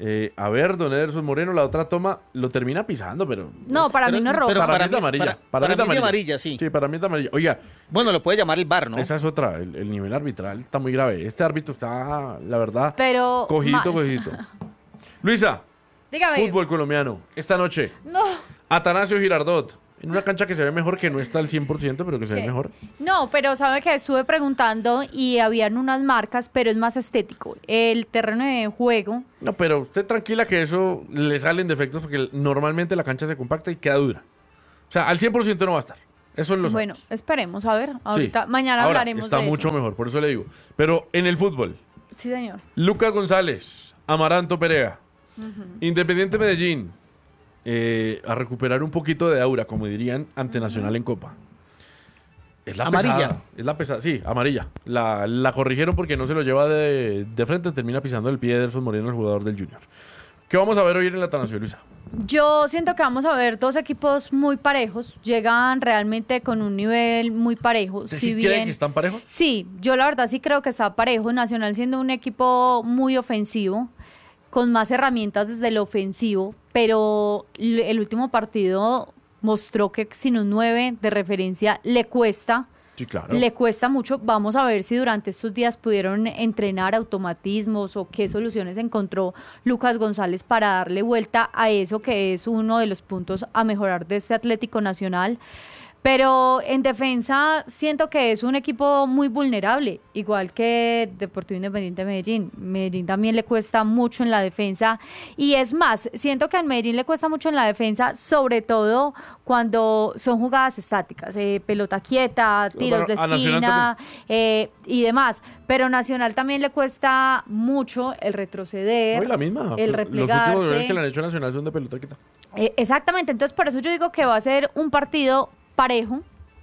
S1: Eh, a ver, don Ederson Moreno, la otra toma lo termina pisando, pero...
S2: No, para
S3: pero-
S2: mí no es roja.
S3: pero
S1: para,
S3: para
S1: mí es de
S3: mí es-
S1: amarilla.
S3: para-
S1: Para,
S3: para
S1: mí es de
S3: mí es de
S1: amarilla.
S3: amarilla, sí.
S1: Sí, para mí es de amarilla. Oiga,
S3: Bueno, lo puede llamar el V A R, ¿no?
S1: esa es otra. El, el nivel arbitral está muy grave. Este árbitro está, la verdad,
S2: Pero...
S1: cogidito,
S2: ma-
S1: cogidito. Luisa,
S2: Dígame.
S1: fútbol colombiano. Esta noche,
S2: No.
S1: Atanasio Girardot. En una cancha que se ve mejor, que no está al cien por ciento, pero que se ve
S2: ¿Qué?
S1: mejor.
S2: No, pero sabe que estuve preguntando y habían unas marcas, pero es más estético. El terreno de juego,
S1: No, pero usted tranquila que eso le salen defectos porque normalmente la cancha se compacta y queda dura. O sea, al cien por ciento no va a estar. Eso es lo
S2: bueno, esperemos, a ver, ahorita,
S1: Sí.
S2: mañana
S1: Ahora,
S2: hablaremos
S1: está
S2: de
S1: mucho
S2: eso.
S1: mejor, por eso le digo. Pero en el fútbol,
S2: Sí, señor.
S1: Lucas González, Amaranto Perea, Independiente Medellín, eh, a recuperar un poquito de aura, como dirían, ante Nacional en Copa. Es la
S3: Amarilla.
S1: pesada, es la pesada, sí, amarilla. La, la corrigieron porque no se lo lleva de, de frente, termina pisando el pie de Ederson Moreno, el jugador del Junior. ¿Qué vamos a ver hoy en el Atanasio, Luisa?
S2: Yo siento que vamos a ver dos equipos muy parejos, llegan realmente con un nivel muy parejo.
S1: ¿Usted
S2: Si
S1: sí cree
S2: bien,
S1: que están parejos?
S2: sí, yo la verdad sí creo que está parejo. Nacional siendo un equipo muy ofensivo, con más herramientas desde el ofensivo, pero l- el último partido mostró que sin un nueve de referencia le cuesta.
S1: Sí, claro.
S2: Le cuesta mucho. Vamos a ver si durante estos días pudieron entrenar automatismos o qué soluciones encontró Lucas González para darle vuelta a eso que es uno de los puntos a mejorar de este Atlético Nacional. Pero en defensa siento que es un equipo muy vulnerable, igual que Deportivo Independiente de Medellín. Medellín también le cuesta mucho en la defensa y es más, siento que a Medellín le cuesta mucho en la defensa, sobre todo cuando son jugadas estáticas, eh, pelota quieta, tiros de
S1: Bueno, a Nacional
S2: esquina eh, y demás. Pero Nacional también le cuesta mucho el retroceder,
S1: No, y la misma.
S2: el
S1: Los
S2: replegarse.
S1: últimos goles que le han hecho a Nacional son de pelota quita.
S2: Eh, exactamente, entonces por eso yo digo que va a ser un partido parejo,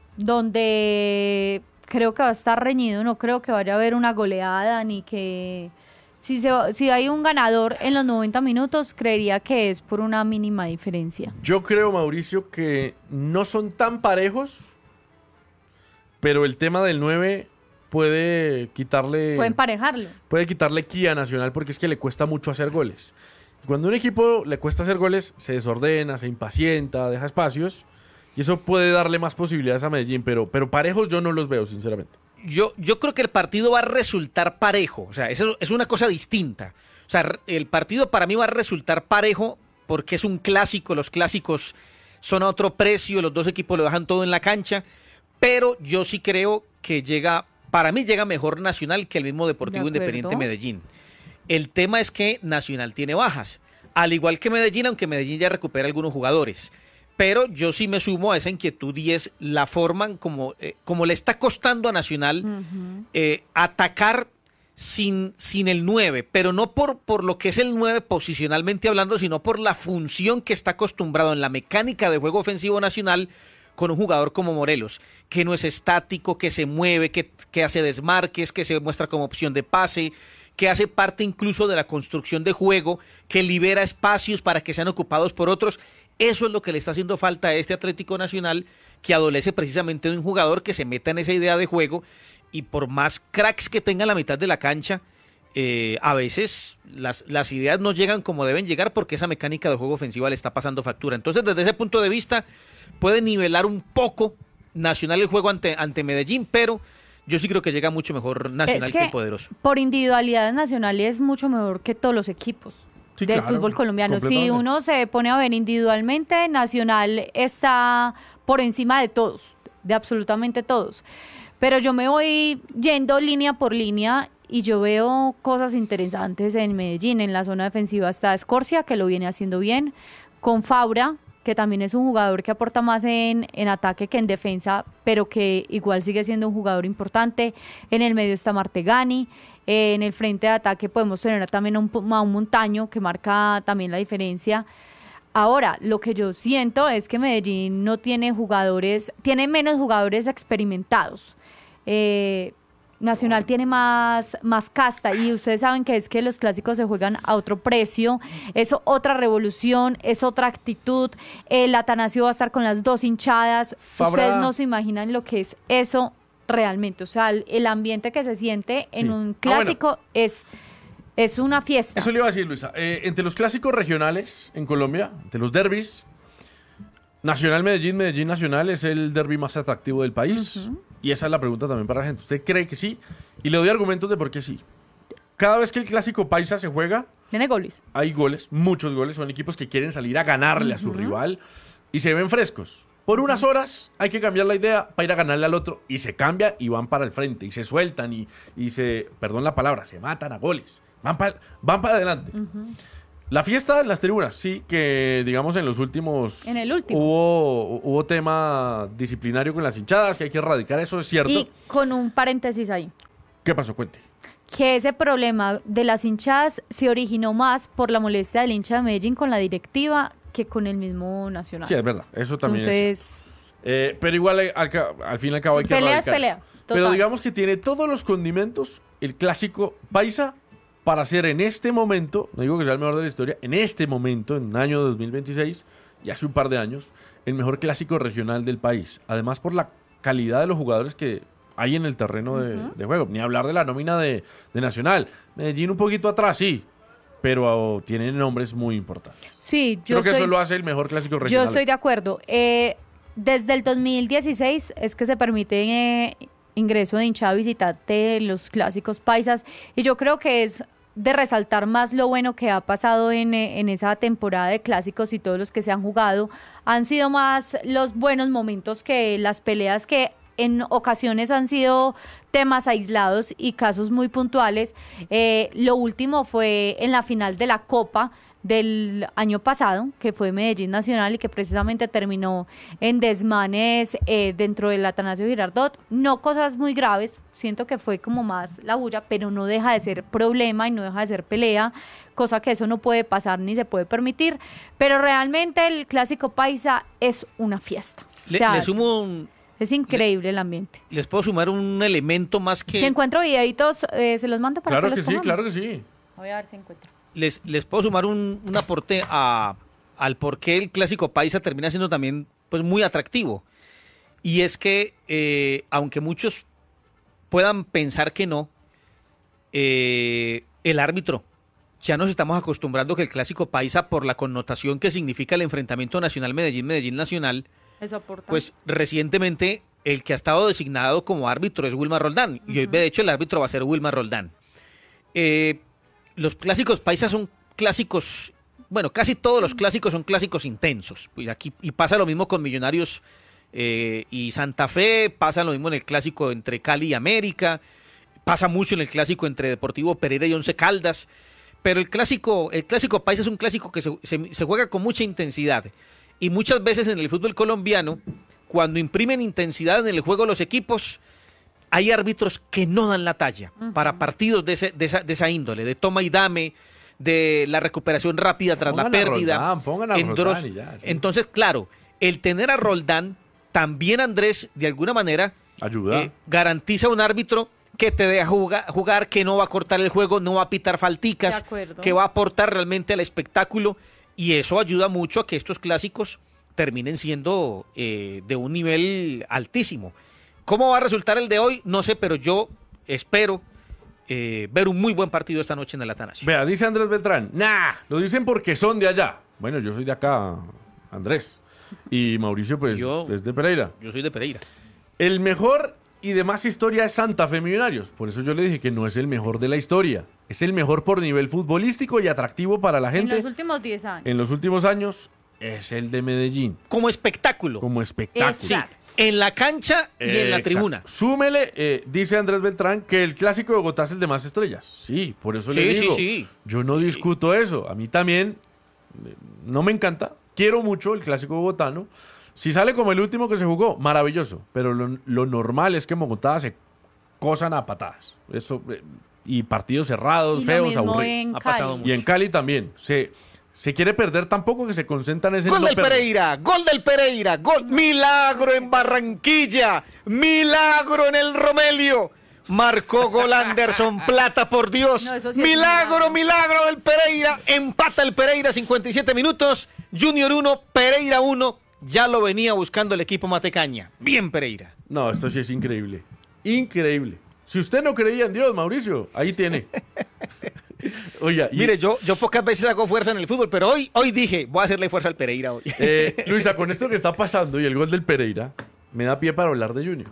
S2: donde creo que va a estar reñido, no creo que vaya a haber una goleada, ni que si, se, va- si hay un ganador en los noventa minutos, creería que es por una mínima diferencia.
S1: Yo creo, Mauricio, que no son tan parejos, pero el tema del nueve puede quitarle
S2: Pueden parejarlo.
S1: puede quitarle ki a Nacional porque es que le cuesta mucho hacer goles. Cuando a un equipo le cuesta hacer goles, se desordena, se impacienta, deja espacios y eso puede darle más posibilidades a Medellín, pero, pero parejos yo no los veo, sinceramente.
S3: Yo, yo creo que el partido va a resultar parejo, o sea, eso es una cosa distinta. O sea, r- el partido para mí va a resultar parejo porque es un clásico, los clásicos son a otro precio, los dos equipos lo dejan todo en la cancha, pero yo sí creo que llega, para mí llega mejor Nacional que el mismo Deportivo
S2: De acuerdo.
S3: Independiente Medellín. El tema es que Nacional tiene bajas, al igual que Medellín, aunque Medellín ya recupera algunos jugadores. Pero yo sí me sumo a esa inquietud y es la forma en como, eh, como le está costando a Nacional
S2: Ujú.
S3: eh, atacar sin, sin el nueve, pero no por, por lo que es el nueve posicionalmente hablando, sino por la función que está acostumbrado en la mecánica de juego ofensivo Nacional con un jugador como Morelos, que no es estático, que se mueve, que, que hace desmarques, que se muestra como opción de pase, que hace parte incluso de la construcción de juego, que libera espacios para que sean ocupados por otros. Eso es lo que le está haciendo falta a este Atlético Nacional, que adolece precisamente de un jugador que se meta en esa idea de juego y por más cracks que tenga en la mitad de la cancha, eh, a veces las, las ideas no llegan como deben llegar porque esa mecánica de juego ofensiva le está pasando factura. Entonces, desde ese punto de vista, puede nivelar un poco Nacional el juego ante, ante Medellín, pero yo sí creo que llega mucho mejor Nacional
S2: Es
S3: que,
S2: que
S3: el poderoso.
S2: por individualidades nacionales es mucho mejor que todos los equipos.
S1: Sí,
S2: del
S1: claro,
S2: fútbol colombiano. Si
S1: completamente.
S2: uno se pone a ver individualmente, Nacional está por encima de todos, de absolutamente todos. Pero yo me voy yendo línea por línea y yo veo cosas interesantes en Medellín. En la zona defensiva está Escorcia, que lo viene haciendo bien, con Fabra, que también es un jugador que aporta más en, en ataque que en defensa, pero que igual sigue siendo un jugador importante. En el medio está Martegani. Eh, en el frente de ataque podemos tener también a un, a un Montaño que marca también la diferencia. Ahora, lo que yo siento es que Medellín no tiene jugadores, tiene menos jugadores experimentados. Eh, Nacional tiene más, más casta y ustedes saben que es que los clásicos se juegan a otro precio, es otra revolución, es otra actitud. El Atanasio va a estar con las dos hinchadas.
S1: Fabra-
S2: Ustedes no se imaginan lo que es eso realmente. O sea, el, el ambiente que se siente en
S1: Sí.
S2: un
S1: Ah, bueno.
S2: clásico es es una fiesta.
S1: Eso le iba a decir, Luisa. Eh, entre los clásicos regionales en Colombia, entre los derbis, Nacional Medellín, Medellín Nacional es el derbi más atractivo del país. Uh-huh. Y esa es la pregunta también para la gente. ¿Usted cree que sí? Y le doy argumentos de por qué sí. Cada vez que el clásico paisa se juega,
S2: tiene goles.
S1: Hay goles, muchos goles. Son equipos que quieren salir a ganarle uh-huh. a su rival y se ven frescos. Por unas horas hay que cambiar la idea para ir a ganarle al otro y se cambia y van para el frente y se sueltan y, y se, perdón la palabra, se matan a goles. Van para van para adelante. Uh-huh. La fiesta en las tribunas, sí, que digamos en los últimos...
S2: En el último.
S1: Hubo, hubo tema disciplinario con las hinchadas, que hay que erradicar, eso es cierto.
S2: Y con un paréntesis ahí.
S1: ¿Qué pasó? Cuente.
S2: Que ese problema de las hinchadas se originó más por la molestia del hincha de Medellín con la directiva que con el mismo Nacional.
S1: Sí, es verdad, eso también
S2: Entonces,
S1: es... Eh, pero igual al, al, al fin y al cabo hay que
S2: pelea
S1: erradicar
S2: es pelea,
S1: eso.
S2: total.
S1: Pero digamos que tiene todos los condimentos el clásico paisa para ser en este momento, no digo que sea el mejor de la historia, en este momento, en el año dos mil veintiséis, y hace un par de años, el mejor clásico regional del país. Además por la calidad de los jugadores que hay en el terreno de, uh-huh. de juego. Ni hablar de la nómina de, de Nacional. Medellín un poquito atrás, sí, pero oh, tienen nombres muy importantes.
S2: Sí, yo
S1: Creo que
S2: soy,
S1: eso lo hace el mejor clásico regional.
S2: Yo estoy de acuerdo. Eh, desde el dos mil dieciséis es que se permite eh, ingreso de hinchada visitante de los clásicos paisas, y yo creo que es de resaltar más lo bueno que ha pasado en, en esa temporada de clásicos, y todos los que se han jugado han sido más los buenos momentos que las peleas que en ocasiones han sido temas aislados y casos muy puntuales. Eh, lo último fue en la final de la Copa del año pasado, que fue Medellín Nacional y que precisamente terminó en desmanes eh, dentro del Atanasio Girardot. No cosas muy graves, siento que fue como más la bulla, pero no deja de ser problema y no deja de ser pelea, cosa que eso no puede pasar ni se puede permitir. Pero realmente el clásico paisa es una fiesta.
S3: Le,
S2: o sea,
S3: le sumo un...
S2: Es increíble el ambiente.
S3: Les puedo sumar un elemento más que...
S2: Si encuentro videitos, eh, se los mando para
S1: claro
S2: que,
S1: que
S2: los
S1: sí,
S2: pongamos.
S1: claro que sí.
S2: Voy a ver si encuentro.
S3: Les, les puedo sumar un, un aporte a, al por qué el clásico paisa termina siendo también pues, muy atractivo. Y es que, eh, aunque muchos puedan pensar que no, eh, el árbitro, ya nos estamos acostumbrando que el clásico paisa, por la connotación que significa el enfrentamiento Nacional-Medellín, Medellín-Nacional,
S2: Eso aporta.
S3: pues recientemente el que ha estado designado como árbitro es Wilmar Roldán. Uh-huh. Y hoy, de hecho, el árbitro va a ser Wilmar Roldán. Eh, los clásicos paisas son clásicos, bueno, casi todos los clásicos son clásicos intensos. Pues aquí, y pasa lo mismo con Millonarios eh, y Santa Fe, pasa lo mismo en el clásico entre Cali y América, pasa mucho en el clásico entre Deportivo Pereira y Once Caldas. Pero el clásico, el clásico paisa es un clásico que se, se, se juega con mucha intensidad. Y muchas veces en el fútbol colombiano, cuando imprimen intensidad en el juego los equipos, hay árbitros que no dan la talla uh-huh. para partidos de, ese, de, esa, de esa índole, de toma y dame, de la recuperación rápida tras
S1: pongan
S3: la pérdida.
S1: A Roldán, pongan a Roldán y ya, sí.
S3: Entonces, claro, el tener a Roldán, también Andrés, de alguna manera,
S1: ayuda.
S3: Eh, garantiza un árbitro que te deja jugar, jugar, que no va a cortar el juego, no va a pitar falticas, que va a aportar realmente al espectáculo, y eso ayuda mucho a que estos clásicos terminen siendo eh, de un nivel altísimo. ¿Cómo va a resultar el de hoy? No sé, pero yo espero eh, ver un muy buen partido esta noche en el Atanasio.
S1: Vea, dice Andrés Beltrán, nah, lo dicen porque son de allá. Bueno, yo soy de acá, Andrés, y Mauricio pues
S3: yo,
S1: es de Pereira.
S3: Yo soy de Pereira.
S1: El mejor y de más historia es Santa Fe Millonarios. Por eso yo le dije que no es el mejor de la historia. Es el mejor por nivel futbolístico y atractivo para la gente.
S2: En los últimos diez años.
S1: En los últimos años es el de Medellín.
S3: Como espectáculo.
S1: Como espectáculo.
S3: Sí, en la cancha y
S1: eh,
S3: en la
S1: exacto.
S3: tribuna.
S1: Súmele, eh, dice Andrés Beltrán, que el clásico de Bogotá es el de más estrellas. Sí, por eso
S3: sí,
S1: le digo.
S3: Sí, sí.
S1: Yo no discuto eso. A mí también eh, no me encanta. Quiero mucho el clásico bogotano. Si sale como el último que se jugó, maravilloso. Pero lo, lo normal es que en Bogotá se cosan a patadas. Eso, eh, y partidos cerrados,
S2: y
S1: feos, aburridos.
S3: Ha pasado mucho.
S1: Y en Cali también. Se, se quiere perder tan poco que se concentran en ese
S3: Gol
S1: no
S3: del
S1: perder.
S3: Pereira, gol del Pereira, gol. Milagro en Barranquilla, milagro en el Romelio. Marcó gol Anderson Plata, por Dios.
S2: No, sí
S3: milagro, milagro del Pereira. Empata el Pereira, cincuenta y siete minutos. Junior uno, Pereira uno. Ya lo venía buscando el equipo Matecaña. Bien, Pereira.
S1: No, esto sí es increíble. Increíble. Si usted no creía en Dios, Mauricio, ahí tiene. Oiga, y-
S3: Mire, yo, yo pocas veces hago fuerza en el fútbol, pero hoy, hoy dije, voy a hacerle fuerza al Pereira hoy.
S1: Eh, Luisa, con esto que está pasando y el gol del Pereira, me da pie para hablar de Junior.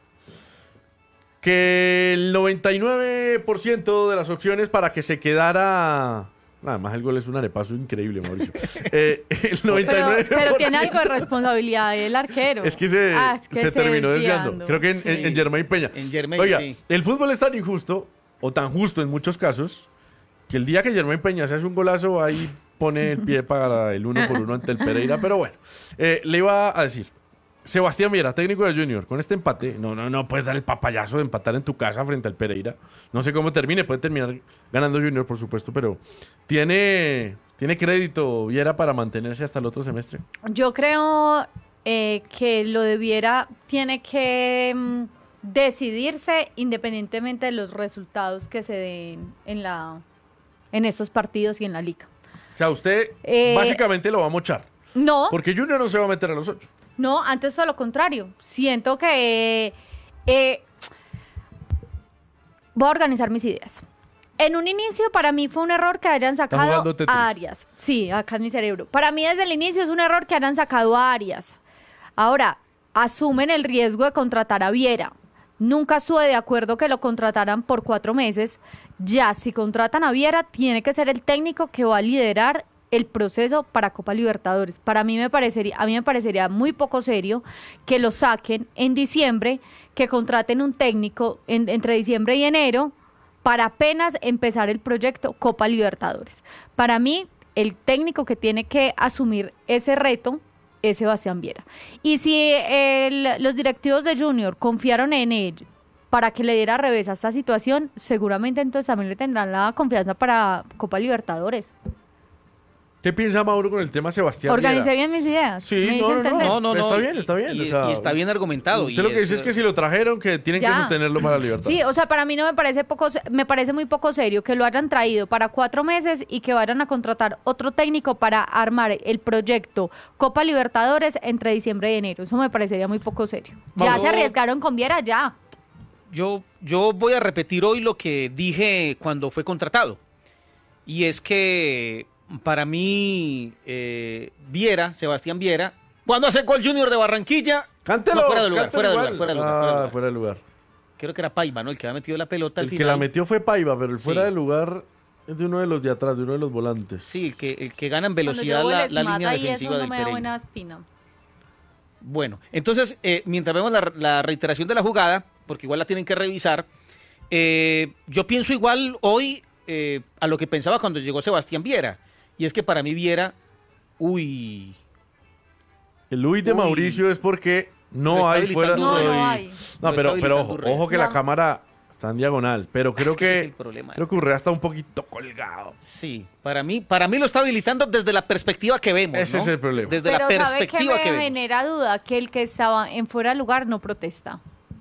S1: Que el noventa y nueve por ciento de las opciones para que se quedara... Además, el gol es un arepazo increíble, Mauricio. Eh, el noventa y
S2: Pero,
S1: nueve por ciento...
S2: pero tiene algo de responsabilidad el arquero.
S1: Es que se,
S2: Ah, es que
S1: se terminó
S2: desviando.
S1: desviando. Creo que en, en,
S3: Sí.
S1: en Germain Peña.
S3: En Germain,
S1: Oiga,
S3: sí.
S1: el fútbol es tan injusto, o tan justo en muchos casos, que el día que Germain Peña se hace un golazo, ahí pone el pie para el uno por uno ante el Pereira. Pero bueno, eh, le iba a decir, Sebastián Viera, técnico de Junior, con este empate, no, no, no puedes dar el papayazo de empatar en tu casa frente al Pereira. No sé cómo termine, puede terminar ganando Junior, por supuesto, pero tiene, tiene crédito Viera para mantenerse hasta el otro semestre.
S2: Yo creo eh, que lo de Viera tiene que mm, decidirse independientemente de los resultados que se den en la en estos partidos y en la liga.
S1: O sea, usted
S2: Eh,
S1: básicamente lo va a mochar,
S2: No,
S1: porque Junior no se va a meter a los ocho.
S2: no, antes todo lo contrario. Siento que eh, voy a organizar mis ideas. En un inicio, para mí fue un error que hayan sacado
S1: jugando Tetris.
S2: a Arias. Sí, acá en mi cerebro. Para mí, desde el inicio, es un error que hayan sacado a Arias. Ahora, asumen el riesgo de contratar a Viera. Nunca estuve de acuerdo que lo contrataran por cuatro meses. Ya, si contratan a Viera, tiene que ser el técnico que va a liderar el proceso para Copa Libertadores. Para mí me parecería, a mí me parecería muy poco serio que lo saquen en diciembre, que contraten un técnico en- entre diciembre y enero para apenas empezar el proyecto Copa Libertadores. Para mí, el técnico que tiene que asumir ese reto es Sebastián Viera. Y si el- los directivos de Junior confiaron en él para que le diera revés a esta situación, seguramente entonces también le tendrán la confianza para Copa Libertadores.
S1: ¿Qué piensa Mauro con el tema Sebastián
S2: Organicé
S1: Viera?
S2: bien mis ideas.
S1: Sí,
S2: ¿Me hice
S1: no, no,
S2: entender?
S3: No, no, no.
S1: Está bien, está bien,
S3: Y,
S1: o sea,
S3: y está bien argumentado.
S1: Usted
S3: y
S1: lo que dice es que si lo trajeron, que tienen que
S2: Ya.
S1: sostenerlo para la libertad.
S2: Sí, o sea, para mí no me parece poco, se- me parece muy poco serio que lo hayan traído para cuatro meses y que vayan a contratar otro técnico para armar el proyecto Copa Libertadores entre diciembre y enero. Eso me parecería muy poco serio. Ya
S3: Mauro-
S2: se arriesgaron con Viera, ya.
S3: Yo, yo voy a repetir hoy lo que dije cuando fue contratado. Y es que para mí, eh, Viera, Sebastián Viera, cuando hace gol Junior de Barranquilla,
S1: Cántelo.
S3: no, fuera de lugar,
S1: cántelo
S3: fuera de
S1: igual.
S3: lugar, fuera de lugar,
S1: Ah,
S3: fuera de lugar.
S1: fuera de lugar.
S3: Creo que era Paiva, ¿no? El que había metido la pelota al
S1: El que
S3: final.
S1: la metió fue Paiva, pero el fuera
S3: Sí.
S1: de lugar es de uno de los de atrás, de uno de los volantes.
S3: Sí, el que, el que gana en
S2: Cuando
S3: velocidad
S2: yo
S3: la,
S2: les
S3: la
S2: mata
S3: línea
S2: y eso
S3: defensiva
S2: no
S3: del
S2: me da
S3: Pereira.
S2: buena espina.
S3: Bueno, entonces, eh, mientras vemos la, la reiteración de la jugada, porque igual la tienen que revisar, eh, yo pienso igual hoy eh, a lo que pensaba cuando llegó Sebastián Viera. Y es que para mí Viera, uy,
S1: El Luis de
S3: Uy.
S1: Mauricio es porque no
S3: Lo está
S1: hay fuera de
S3: habilitando
S2: No,
S1: lugar.
S2: no
S1: y-
S2: hay.
S1: No,
S3: Lo está
S1: pero, pero
S3: habilitando
S1: ojo,
S3: Urrea.
S1: ojo que
S2: Ya.
S1: la cámara está en diagonal, pero creo
S3: Es que ese
S1: que,
S3: es el problema.
S1: creo que Urrea está un poquito colgado.
S3: sí, para mí, para mí lo está habilitando desde la perspectiva que vemos.
S1: Ese
S3: ¿no?
S1: es el problema.
S3: Desde la
S2: Pero ¿sabe qué
S3: perspectiva
S2: me
S3: que vemos.
S2: genera duda? Que el que estaba en fuera de lugar no protesta.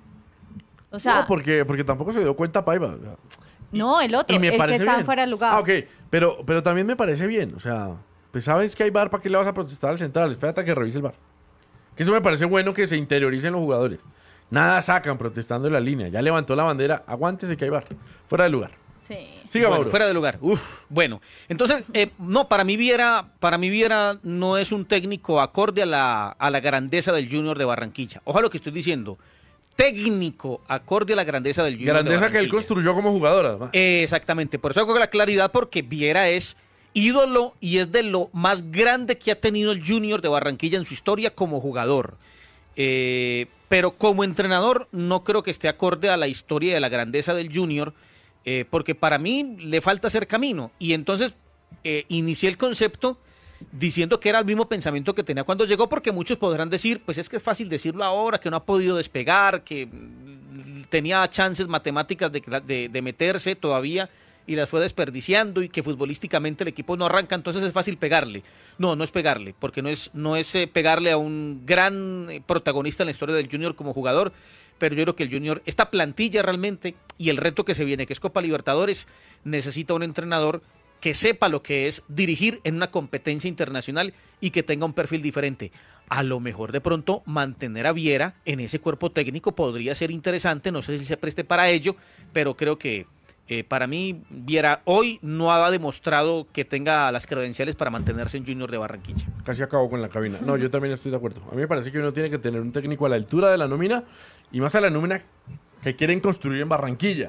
S2: O sea,
S1: no, porque, porque tampoco se dio cuenta Paiva. o sea.
S2: no, el otro,
S1: Y me
S2: el que
S1: parece
S2: estaba
S1: bien.
S2: fuera de lugar.
S1: Ah, ok, pero, pero también me parece bien. O sea, pues sabes que hay V A R, ¿para qué le vas a protestar al central? Espérate a que revise el V A R. Que eso me parece bueno que se interioricen los jugadores. Nada sacan protestando en la línea. Ya levantó la bandera, aguántese que hay V A R. Fuera de lugar.
S2: Sí.
S1: Siga,
S3: Bueno,
S1: Mauro.
S3: fuera de lugar. Uf, bueno, entonces, eh, no, para mí Viera, para mí Viera no es un técnico acorde a la, a la grandeza del Junior de Barranquilla. Ojalá lo que estoy diciendo. Técnico acorde a la grandeza del Junior de
S1: Grandeza que él
S3: Barranquilla.
S1: construyó como jugador, además.
S3: Eh, Exactamente, por eso hago la claridad, porque Viera es ídolo y es de lo más grande que ha tenido el Junior de Barranquilla en su historia como jugador. Eh, pero como entrenador no creo que esté acorde a la historia de la grandeza del Junior, eh, porque para mí le falta hacer camino. Y entonces eh, inicié el concepto diciendo que era el mismo pensamiento que tenía cuando llegó, porque muchos podrán decir, pues es que es fácil decirlo ahora, que no ha podido despegar, que mm, tenía chances matemáticas de, de, de meterse todavía y las fue desperdiciando, y que futbolísticamente el equipo no arranca, entonces es fácil pegarle. No, no es pegarle, porque no es, no es eh, pegarle a un gran eh, protagonista en la historia del Junior como jugador, pero yo creo que el Junior, esta plantilla realmente, y el reto que se viene, que es Copa Libertadores, necesita un entrenador que sepa lo que es dirigir en una competencia internacional y que tenga un perfil diferente. A lo mejor de pronto mantener a Viera en ese cuerpo técnico podría ser interesante, no sé si se preste para ello, pero creo que Eh, para mí, Viera hoy no ha demostrado que tenga las credenciales para mantenerse en Junior de Barranquilla.
S1: Casi acabó con la cabina. No, yo también estoy de acuerdo. A mí me parece que uno tiene que tener un técnico a la altura de la nómina y más a la nómina que quieren construir en Barranquilla.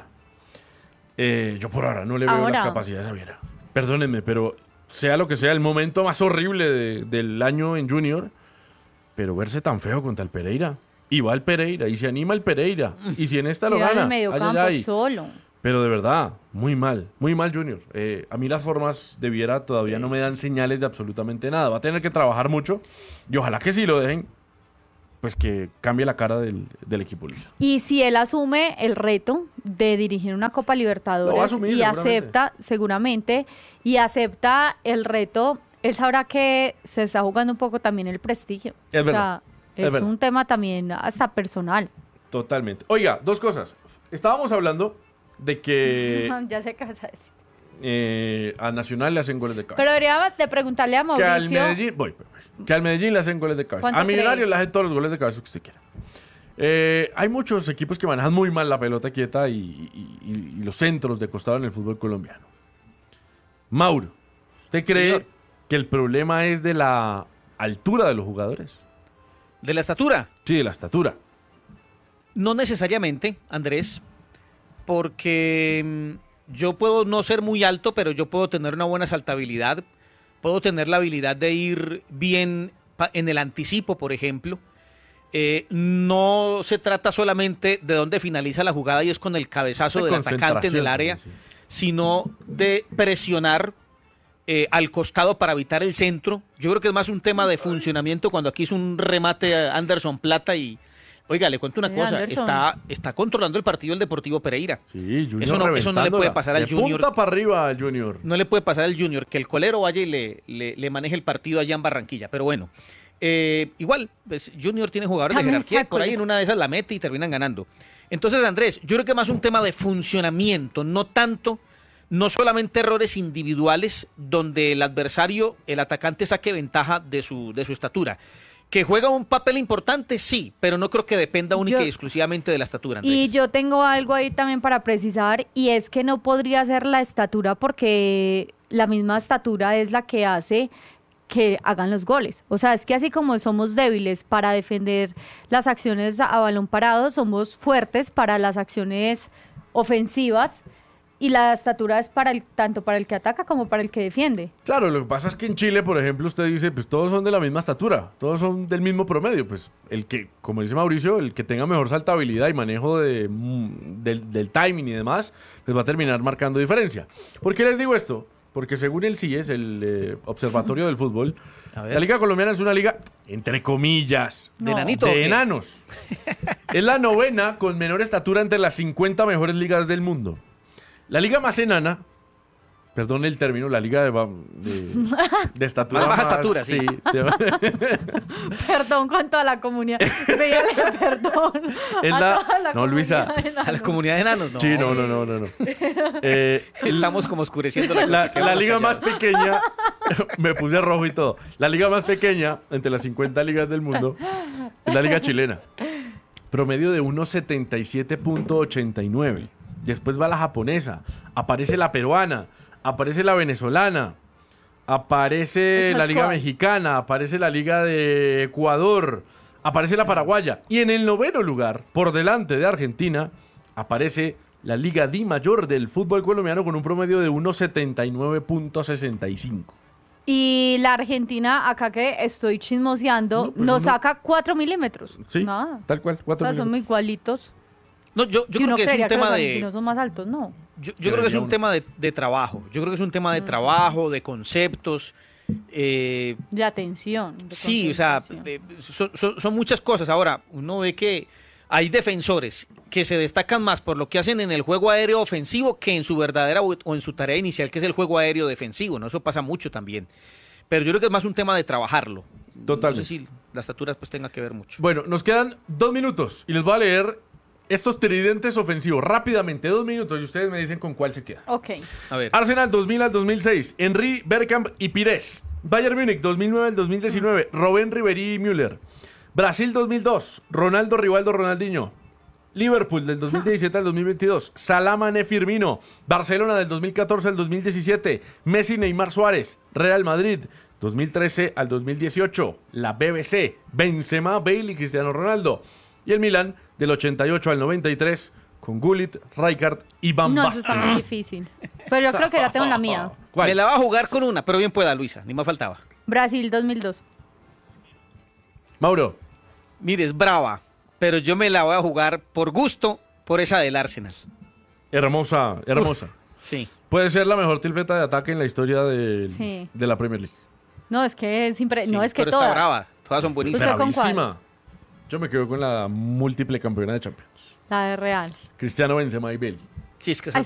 S1: Eh, yo por ahora no le veo
S2: Ahora.
S1: las capacidades a Viera. Perdónenme, pero sea lo que sea, el momento más horrible de- del año en Junior, pero verse tan feo contra el Pereira. Y va el Pereira, y se anima el Pereira. Y si en esta lo
S2: Queda en
S1: gana,
S2: el medio
S1: ay,
S2: campo
S1: ay, ay.
S2: solo.
S1: Pero de verdad, muy mal, muy mal Junior. Eh, a mí las formas de Viera todavía no me dan señales de absolutamente nada. Va a tener que trabajar mucho y ojalá que si lo dejen, pues que cambie la cara del, del equipo Luisa.
S2: Y si él asume el reto de dirigir una Copa Libertadores
S1: Lo va a asumir,
S2: y
S1: seguramente.
S2: acepta, seguramente, y acepta el reto, él sabrá que se está jugando un poco también el prestigio.
S1: Es
S2: o
S1: verdad,
S2: sea,
S1: es
S2: es,
S1: verdad.
S2: un tema también hasta personal.
S1: Totalmente. Oiga, dos cosas. Estábamos hablando de que
S2: Ya sé qué vas a decir.
S1: eh, a Nacional le hacen goles de cabeza.
S2: Pero debería de preguntarle a
S1: que al
S2: Mauricio.
S1: Medellín, voy, voy, voy. que al Medellín le hacen goles de cabeza.
S2: ¿Cuánto
S1: A Millonarios
S2: cree?
S1: le hacen todos los goles de cabeza que usted quiera. Eh, hay muchos equipos que manejan muy mal la pelota quieta y, y- y- y los centros de costado en el fútbol colombiano. Mauro, ¿usted cree
S3: Señor.
S1: que el problema es de la altura de los jugadores?
S3: De la estatura,
S1: Sí, de la estatura.
S3: no necesariamente, Andrés, porque mm, yo puedo no ser muy alto, pero yo puedo tener una buena saltabilidad, puedo tener la habilidad de ir bien pa- en el anticipo, por ejemplo. Eh, no se trata solamente de dónde finaliza la jugada y es con el cabezazo
S1: De
S3: del atacante en el
S1: concentración
S3: área,
S1: también, sí.
S3: sino de presionar eh, al costado para evitar el centro. Yo creo que es más un tema de funcionamiento cuando aquí hizo un remate a Anderson Plata y, oiga, le cuento una
S2: Eh,
S3: cosa,
S2: Anderson.
S3: está, está controlando el partido el Deportivo Pereira.
S1: Sí, Junior
S3: Eso no- eso no le puede
S1: reventándola.
S3: pasar al
S1: De
S3: Junior.
S1: punta para arriba al Junior.
S3: No le puede pasar al Junior que el colero vaya y le, le, le maneje el partido allá en Barranquilla, pero bueno. Eh, igual, pues, Junior tiene jugadores de
S2: También
S3: jerarquía y
S2: está
S3: por ahí en
S2: colero.
S3: una de esas la mete y terminan ganando. Entonces, Andrés, yo creo que más un tema de funcionamiento, no tanto, no solamente errores individuales donde el adversario, el atacante saque ventaja de su, de su estatura. Que juega un papel importante, sí, pero no creo que dependa única
S2: Yo-
S3: y exclusivamente de la estatura, Andrés.
S2: Y yo tengo algo ahí también para precisar, y es que no podría ser la estatura porque la misma estatura es la que hace que hagan los goles. O sea, es que así como somos débiles para defender las acciones a balón parado, somos fuertes para las acciones ofensivas y la estatura es para el, tanto para el que ataca como para el que defiende.
S1: Claro, lo que pasa es que en Chile, por ejemplo, usted dice, pues todos son de la misma estatura, todos son del mismo promedio. Pues el que, como dice Mauricio, el que tenga mejor saltabilidad y manejo de, mm, del, del timing y demás, pues va a terminar marcando diferencia. ¿Por qué les digo esto? Porque según el C I E S, el eh, Observatorio del Fútbol,
S3: A ver.
S1: la Liga Colombiana es una liga, entre comillas,
S3: ¿De
S2: No.
S3: enanito o
S1: de
S3: qué? enanos.
S1: Es la novena con menor estatura entre las cincuenta mejores ligas del mundo. La liga más enana, perdón el término, la liga de, ba- de, de estatura
S3: Más baja
S1: más-
S3: estatura, sí.
S1: de-
S2: Perdón con toda la comunidad. Pídale perdón.
S1: Es
S2: a
S1: la-
S2: toda la
S1: no, Luisa.
S2: comunidad de
S3: A la
S2: enanos.
S3: comunidad de enanos, no.
S1: Sí, no, no, no, no. no. Eh,
S3: Estamos como oscureciendo la,
S1: la,
S3: cosa, que
S1: la
S3: vamos
S1: liga
S3: callados.
S1: más pequeña, me puse rojo y todo. La liga más pequeña entre las cincuenta ligas del mundo es la liga chilena. Promedio de uno setenta y siete punto ochenta y nueve. Después va la japonesa, aparece la peruana, aparece la venezolana, aparece
S2: Esas
S1: la liga
S2: cosas.
S1: mexicana, aparece la liga de Ecuador, aparece la paraguaya. Y en el noveno lugar, por delante de Argentina, aparece la Liga Di Mayor del fútbol colombiano con un promedio de uno setenta y nueve punto sesenta y cinco.
S2: Y la Argentina, acá que estoy chismoseando,
S1: No, pues
S2: nos
S1: no-
S2: saca cuatro milímetros.
S1: Sí,
S2: Nada.
S1: tal cual,
S2: O
S1: cuatro
S2: sea, son muy
S1: milímetros.
S2: igualitos.
S3: No, yo, yo
S2: y
S3: creo
S2: uno
S3: que es
S2: creería
S3: un
S2: que los
S3: tema de...
S2: argentinos son más altos, no.
S3: Yo, yo creo que es un
S1: uno.
S3: tema de, de trabajo. Yo creo que es un tema de trabajo, de conceptos. eh,
S2: De atención. de
S3: sí, o sea,
S2: concentración.
S3: de- son, son- son muchas cosas. Ahora, uno ve que hay defensores que se destacan más por lo que hacen en el juego aéreo ofensivo que en su verdadera o o en su tarea inicial, que es el juego aéreo defensivo, ¿no? Eso pasa mucho también. Pero yo creo que es más un tema de trabajarlo.
S1: Totalmente.
S3: No sé si la estatura pues tenga que ver mucho.
S1: Bueno, nos quedan dos minutos y les voy a leer estos tridentes ofensivos rápidamente, dos minutos y ustedes me dicen con cuál se queda.
S2: Ok.
S3: A ver.
S1: Arsenal dos mil al dos mil seis, Henry, Bergkamp y Pires. Bayern Múnich dos mil nueve al dos mil diecinueve, Robben, Ribéry y Müller. Brasil dos mil dos, Ronaldo, Rivaldo, Ronaldinho. Liverpool del dos mil diecisiete al dos mil veintidós, Salah, Mané, Firmino, Barcelona del dos mil catorce al dos mil diecisiete, Messi, Neymar, Suárez, Real Madrid dos mil trece al dos mil dieciocho, la B B C, Benzema, Bale y Cristiano Ronaldo, y el Milan del ochenta y ocho al noventa y tres con Gullit, Rijkaard y Van
S2: No, eso
S1: Basten.
S2: está muy difícil. Pero yo creo que ya tengo la mía.
S1: ¿Cuál?
S3: Me la va a jugar con una, pero bien pueda, Luisa, ni más faltaba.
S2: Brasil dos mil dos.
S1: Mauro.
S3: Mire, es brava, pero yo me la voy a jugar por gusto por esa del Arsenal.
S1: Hermosa, hermosa.
S3: Sí.
S1: Puede ser la mejor tripleta de ataque en la historia de,
S2: Sí.
S1: de la Premier League.
S2: No, es que es impre...
S3: sí,
S2: no, es que
S3: pero
S2: todas.
S3: está brava, todas son buenísimas.
S2: ¿Usted con cuál?
S1: Bravísima. Yo me quedo con la múltiple campeona de Champions.
S2: La de Real.
S1: Cristiano, Benzema y Bale.
S3: Sí, es que
S2: Ay,
S3: esa